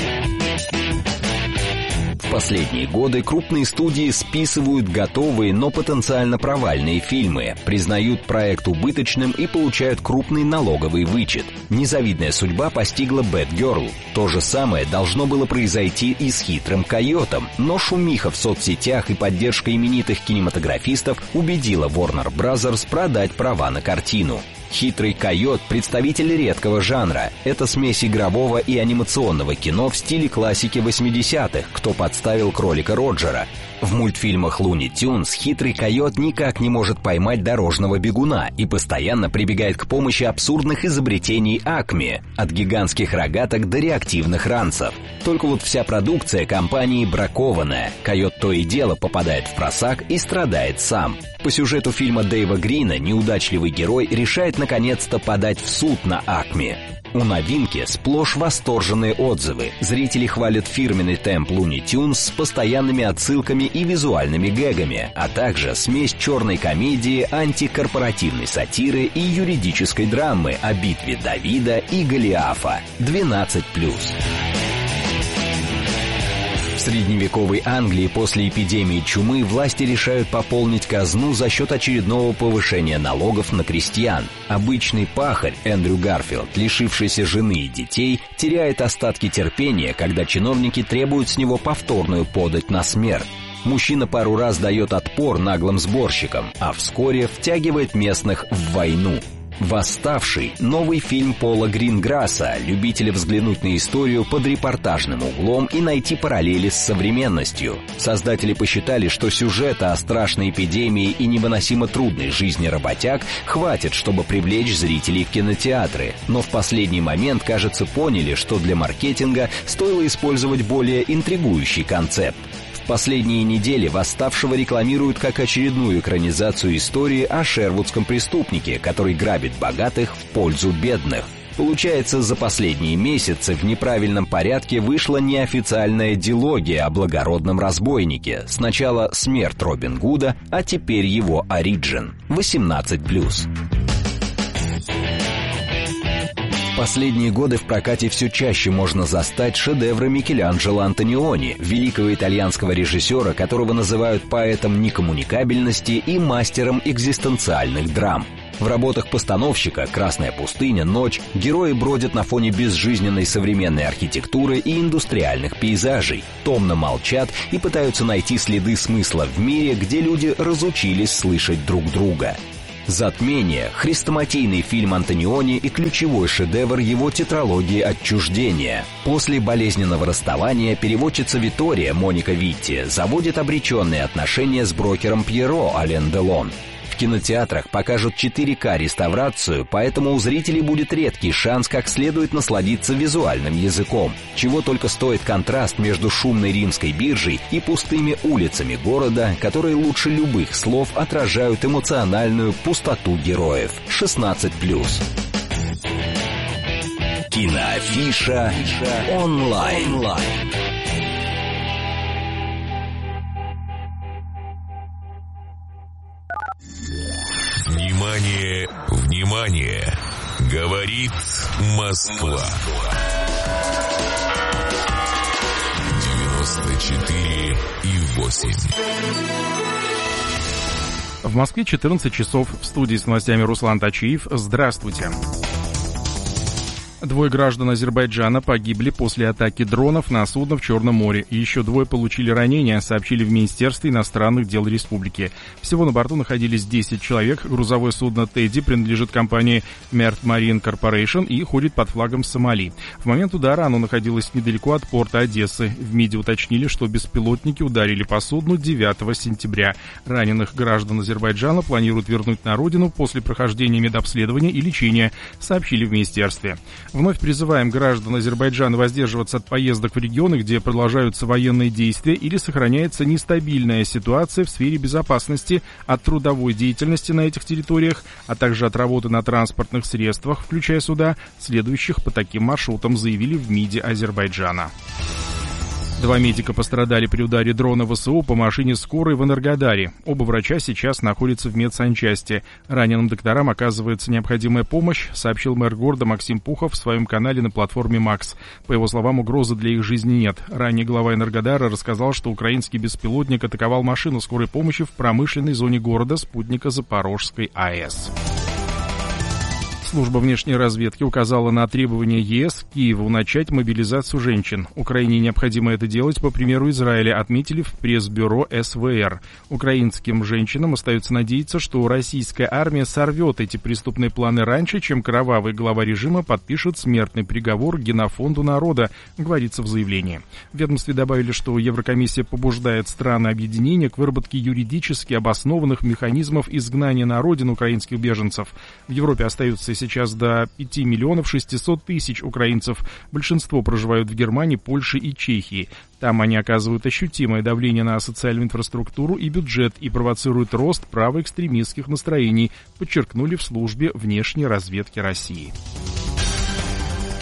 В последние годы крупные студии списывают готовые, но потенциально провальные фильмы, признают проект убыточным и получают крупный налоговый вычет. Незавидная судьба постигла Bad Girl. То же самое должно было произойти и с «Хитрым койотом», но шумиха в соцсетях и поддержка именитых кинематографистов убедила Warner Bros. Продать права на картину. «Хитрый койот» — представитель редкого жанра. Это смесь игрового и анимационного кино в стиле классики 80-х, кто подставил кролика Роджера. В мультфильмах «Луни Тюнс» хитрый койот никак не может поймать дорожного бегуна и постоянно прибегает к помощи абсурдных изобретений Акме, от гигантских рогаток до реактивных ранцев. Только вот вся продукция компании бракованная. Койот то и дело попадает в просак и страдает сам. По сюжету фильма Дэйва Грина неудачливый герой решает наконец-то подать в суд на Акме. У новинки сплошь восторженные отзывы. Зрители хвалят фирменный темп Looney Tunes с постоянными отсылками и визуальными гэгами, а также смесь черной комедии, антикорпоративной сатиры и юридической драмы о битве Давида и Голиафа. 12+. В средневековой Англии после эпидемии чумы власти решают пополнить казну за счет очередного повышения налогов на крестьян. Обычный пахарь Эндрю Гарфилд, лишившийся жены и детей, теряет остатки терпения, когда чиновники требуют с него повторную подать на смерть. Мужчина пару раз дает отпор наглым сборщикам, а вскоре втягивает местных в войну. «Восставший» — новый фильм Пола Гринграсса, любителя взглянуть на историю под репортажным углом и найти параллели с современностью. Создатели посчитали, что сюжета о страшной эпидемии и невыносимо трудной жизни работяг хватит, чтобы привлечь зрителей в кинотеатры. Но в последний момент, кажется, поняли, что для маркетинга стоило использовать более интригующий концепт. Последние недели «Восставшего» рекламируют как очередную экранизацию истории о шервудском преступнике, который грабит богатых в пользу бедных. Получается, за последние месяцы в неправильном порядке вышла неофициальная дилогия о благородном разбойнике. Сначала смерть Робин Гуда, а теперь его оригин. 18+. В последние годы в прокате все чаще можно застать шедевры Микеланджело Антониони, великого итальянского режиссера, которого называют поэтом некоммуникабельности и мастером экзистенциальных драм. В работах постановщика «Красная пустыня», «Ночь» герои бродят на фоне безжизненной современной архитектуры и индустриальных пейзажей, томно молчат и пытаются найти следы смысла в мире, где люди разучились слышать друг друга. «Затмение» — хрестоматийный фильм Антониони и ключевой шедевр его тетралогии «Отчуждение». После болезненного расставания переводчица Витория Моника Витти заводит обреченные отношения с брокером Пьеро Ален Делон. В кинотеатрах покажут 4К-реставрацию, поэтому у зрителей будет редкий шанс как следует насладиться визуальным языком. Чего только стоит контраст между шумной римской биржей и пустыми улицами города, которые лучше любых слов отражают эмоциональную пустоту героев. 16+. Киноафиша онлайн. Внимание, внимание! Говорит Москва. 94,8. В Москве 14 часов. В студии с новостями Руслан Тачиев. Здравствуйте. 2 граждан Азербайджана погибли после атаки дронов на судно в Черном море. Еще 2 получили ранения, сообщили в Министерстве иностранных дел республики. Всего на борту находились 10 человек. Грузовое судно «Тедди» принадлежит компании Merth Marine Corporation и ходит под флагом Сомали. В момент удара оно находилось недалеко от порта Одессы. В МИДе уточнили, что беспилотники ударили по судну 9 сентября. Раненых граждан Азербайджана планируют вернуть на родину после прохождения медобследования и лечения, сообщили в Министерстве. Вновь призываем граждан Азербайджана воздерживаться от поездок в регионы, где продолжаются военные действия или сохраняется нестабильная ситуация в сфере безопасности, от трудовой деятельности на этих территориях, а также от работы на транспортных средствах, включая суда, следующих по таким маршрутам, заявили в МИДе Азербайджана. 2 медика пострадали при ударе дрона ВСУ по машине скорой в Энергодаре. Оба врача сейчас находятся в медсанчасти. Раненым докторам оказывается необходимая помощь, сообщил мэр города Максим Пухов в своем канале на платформе «Макс». По его словам, угрозы для их жизни нет. Ранее глава Энергодара рассказал, что украинский беспилотник атаковал машину скорой помощи в промышленной зоне города спутника Запорожской АЭС. Служба внешней разведки указала на требование ЕС Киеву начать мобилизацию женщин. Украине необходимо это делать по примеру Израиля, отметили в пресс-бюро СВР. Украинским женщинам остается надеяться, что российская армия сорвет эти преступные планы раньше, чем кровавый глава режима подпишет смертный приговор Генофонду народа, говорится в заявлении. В ведомстве добавили, что Еврокомиссия побуждает страны объединения к выработке юридически обоснованных механизмов изгнания на родину украинских беженцев. В Европе остаются сейчас до 5 миллионов 600 тысяч украинцев. Большинство проживают в Германии, Польше и Чехии. Там они оказывают ощутимое давление на социальную инфраструктуру и бюджет и провоцируют рост правоэкстремистских настроений, подчеркнули в службе внешней разведки России.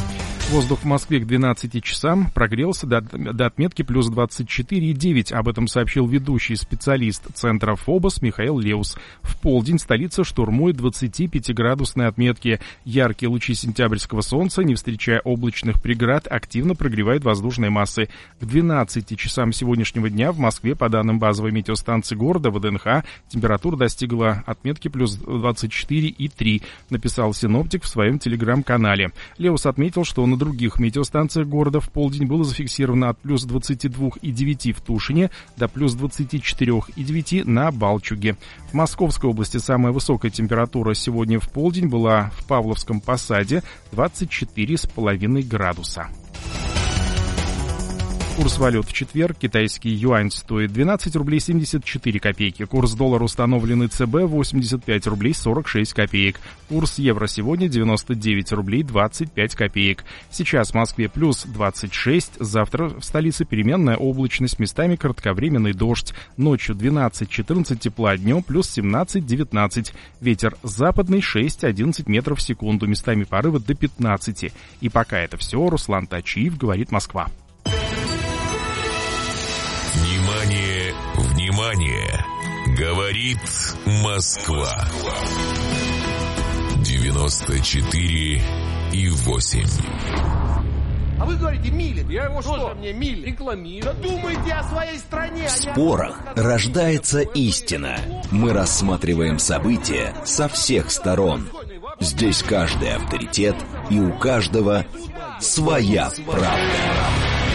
Воздух в Москве к 12 часам прогрелся до отметки плюс 24,9. Об этом сообщил ведущий специалист Центра ФОБОС Михаил Леус. В полдень столица штурмует 25-градусные отметки. Яркие лучи сентябрьского солнца, не встречая облачных преград, активно прогревают воздушные массы. К 12 часам сегодняшнего дня в Москве, по данным базовой метеостанции города ВДНХ, температура достигла отметки плюс 24,3, написал синоптик в своем телеграм-канале. Леус отметил, что на других метеостанциях города в полдень было зафиксировано от плюс 22,9 в Тушине до плюс 24,9 на Балчуге. В Московской области самая высокая температура сегодня в полдень была в Павловском Посаде 24,5 градуса. Курс валют в четверг. Китайский юань стоит 12 рублей 74 копейки. Курс доллара, установленный ЦБ, 85 рублей 46 копеек. Курс евро сегодня 99 рублей 25 копеек. Сейчас в Москве плюс 26. Завтра в столице переменная облачность, местами кратковременный дождь. Ночью 12-14 тепла, днем плюс 17-19. Ветер западный 6-11 метров в секунду, местами порывы до 15. И пока это все, Руслан Тачиев, говорит Москва. Внимание, внимание! Говорит Москва. 94,8. А вы говорите, Милин. Я его что? Мне Милин рекламирую. Да думайте о своей стране. В спорах рождается истина. Мы рассматриваем события со всех сторон. Здесь каждый авторитет, и у каждого своя правда.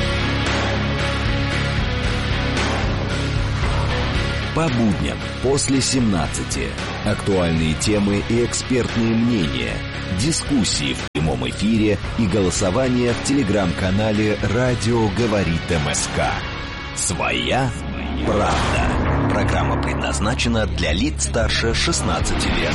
По будням после 17. Актуальные темы и экспертные мнения. Дискуссии в прямом эфире и голосование в телеграм-канале «Радио говорит МСК». Своя правда. Программа предназначена для лиц старше 16 лет.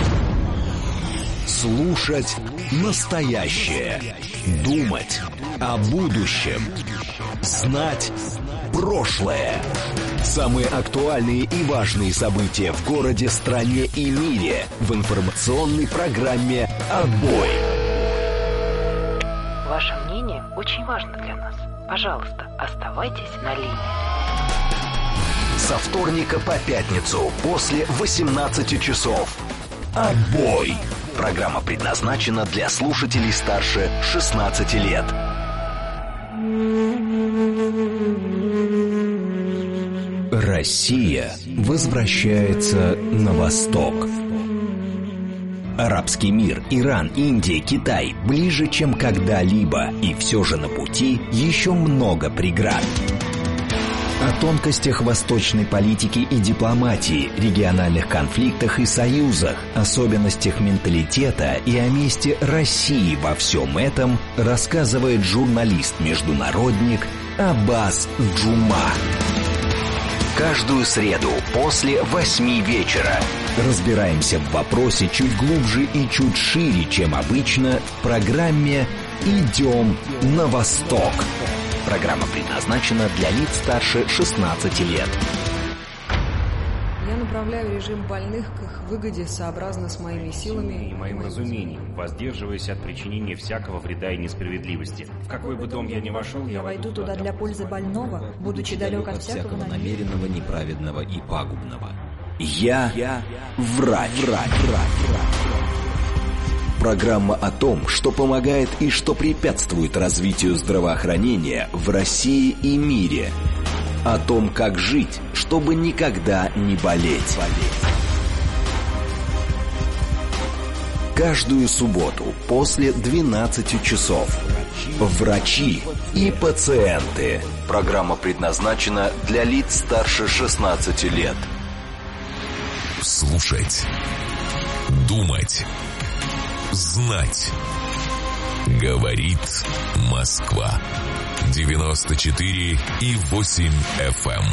Слушать настоящее. Думать о будущем. Знать прошлое. Самые актуальные и важные события в городе, стране и мире в информационной программе «Отбой». Ваше мнение очень важно для нас. Пожалуйста, оставайтесь на линии. Со вторника по пятницу после 18 часов. «Отбой». Программа предназначена для слушателей старше 16 лет. Россия возвращается на восток. Арабский мир, Иран, Индия, Китай ближе, чем когда-либо, и все же на пути еще много преград. О тонкостях восточной политики и дипломатии, региональных конфликтах и союзах, особенностях менталитета и о месте России во всем этом рассказывает журналист-международник Аббас Джума. Каждую среду после 8 вечера разбираемся в вопросе чуть глубже и чуть шире, чем обычно, в программе «Идем на восток». Программа предназначена для лиц старше 16 лет. Я направляю режим больных к их выгоде сообразно с моими силами и моим разумением, воздерживаясь от причинения всякого вреда и несправедливости. В какой бы дом я ни вошел, я войду туда для пользы больного, будучи далек от всякого намеренного, неправедного и пагубного. Я врач. Программа о том, что помогает и что препятствует развитию здравоохранения в России и мире. О том, как жить, чтобы никогда не болеть. Каждую субботу после 12 часов. Врачи и пациенты. Программа предназначена для лиц старше 16 лет. Слушать. Думать. Знать. Говорит Москва. 94,8 FM.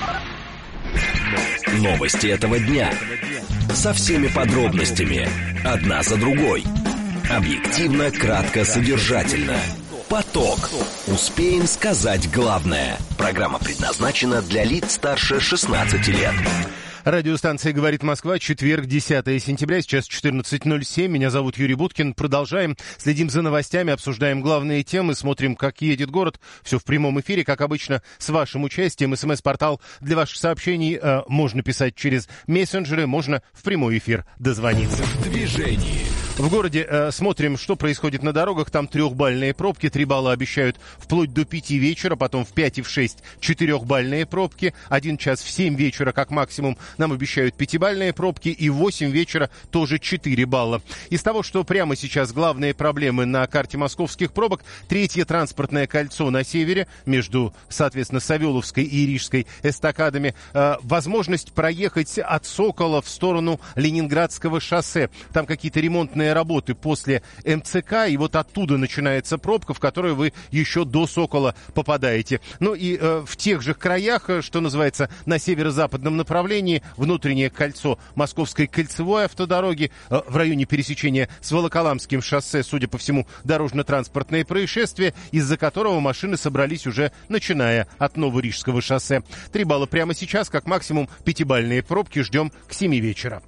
Новости этого дня. Со всеми подробностями. Одна за другой. Объективно, кратко, содержательно. Поток. Успеем сказать главное. Программа предназначена для лиц старше 16 лет. Радиостанция «Говорит Москва», четверг, 10 сентября, сейчас 14:07. Меня зовут Юрий Буткин. Продолжаем. Следим за новостями, обсуждаем главные темы, смотрим, как едет город. Все в прямом эфире, как обычно, с вашим участием. СМС-портал для ваших сообщений можно писать через мессенджеры, можно в прямой эфир дозвониться. В движении. В городе смотрим, что происходит на дорогах. Там 3-бальные пробки. 3 балла обещают вплоть до 5 вечера, потом в 5 и в 6 4-бальные пробки. 1 час в 7 вечера, как максимум, нам обещают 5-бальные пробки. И в 8 вечера тоже 4 балла. Из того, что прямо сейчас главные проблемы на карте московских пробок: 3-е транспортное кольцо на севере, между, соответственно, Савеловской и Рижской эстакадами. Возможность проехать от Сокола в сторону Ленинградского шоссе. Там какие-то ремонтные работы после МЦК, и вот оттуда начинается пробка, в которую вы еще до Сокола попадаете. Ну и в тех же краях, что называется, на северо-западном направлении, внутреннее кольцо Московской кольцевой автодороги, в районе пересечения с Волоколамским шоссе, судя по всему, дорожно-транспортное происшествие, из-за которого машины собрались уже начиная от Новорижского шоссе. 3 балла прямо сейчас, как максимум 5-бальные пробки ждем к 7 вечера.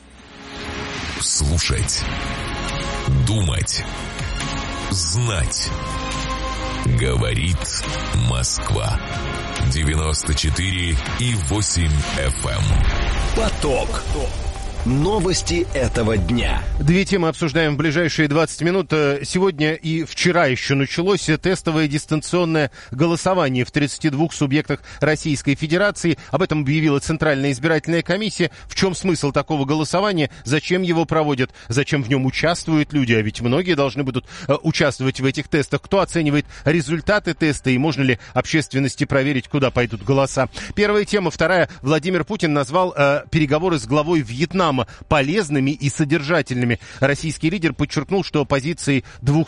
Слушать, думать, знать. Говорит Москва. 94,8 FM. Поток. Новости этого дня. 2 темы обсуждаем в ближайшие 20 минут. Сегодня и вчера еще началось тестовое дистанционное голосование в 32 субъектах Российской Федерации. Об этом объявила Центральная избирательная комиссия. В чем смысл такого голосования? Зачем его проводят? Зачем в нем участвуют люди? А ведь многие должны будут участвовать в этих тестах. Кто оценивает результаты теста и можно ли общественности проверить, куда пойдут голоса? Первая тема. Вторая. Владимир Путин назвал переговоры с главой Вьетнама полезными и содержательными. Российский лидер подчеркнул, что позиции двух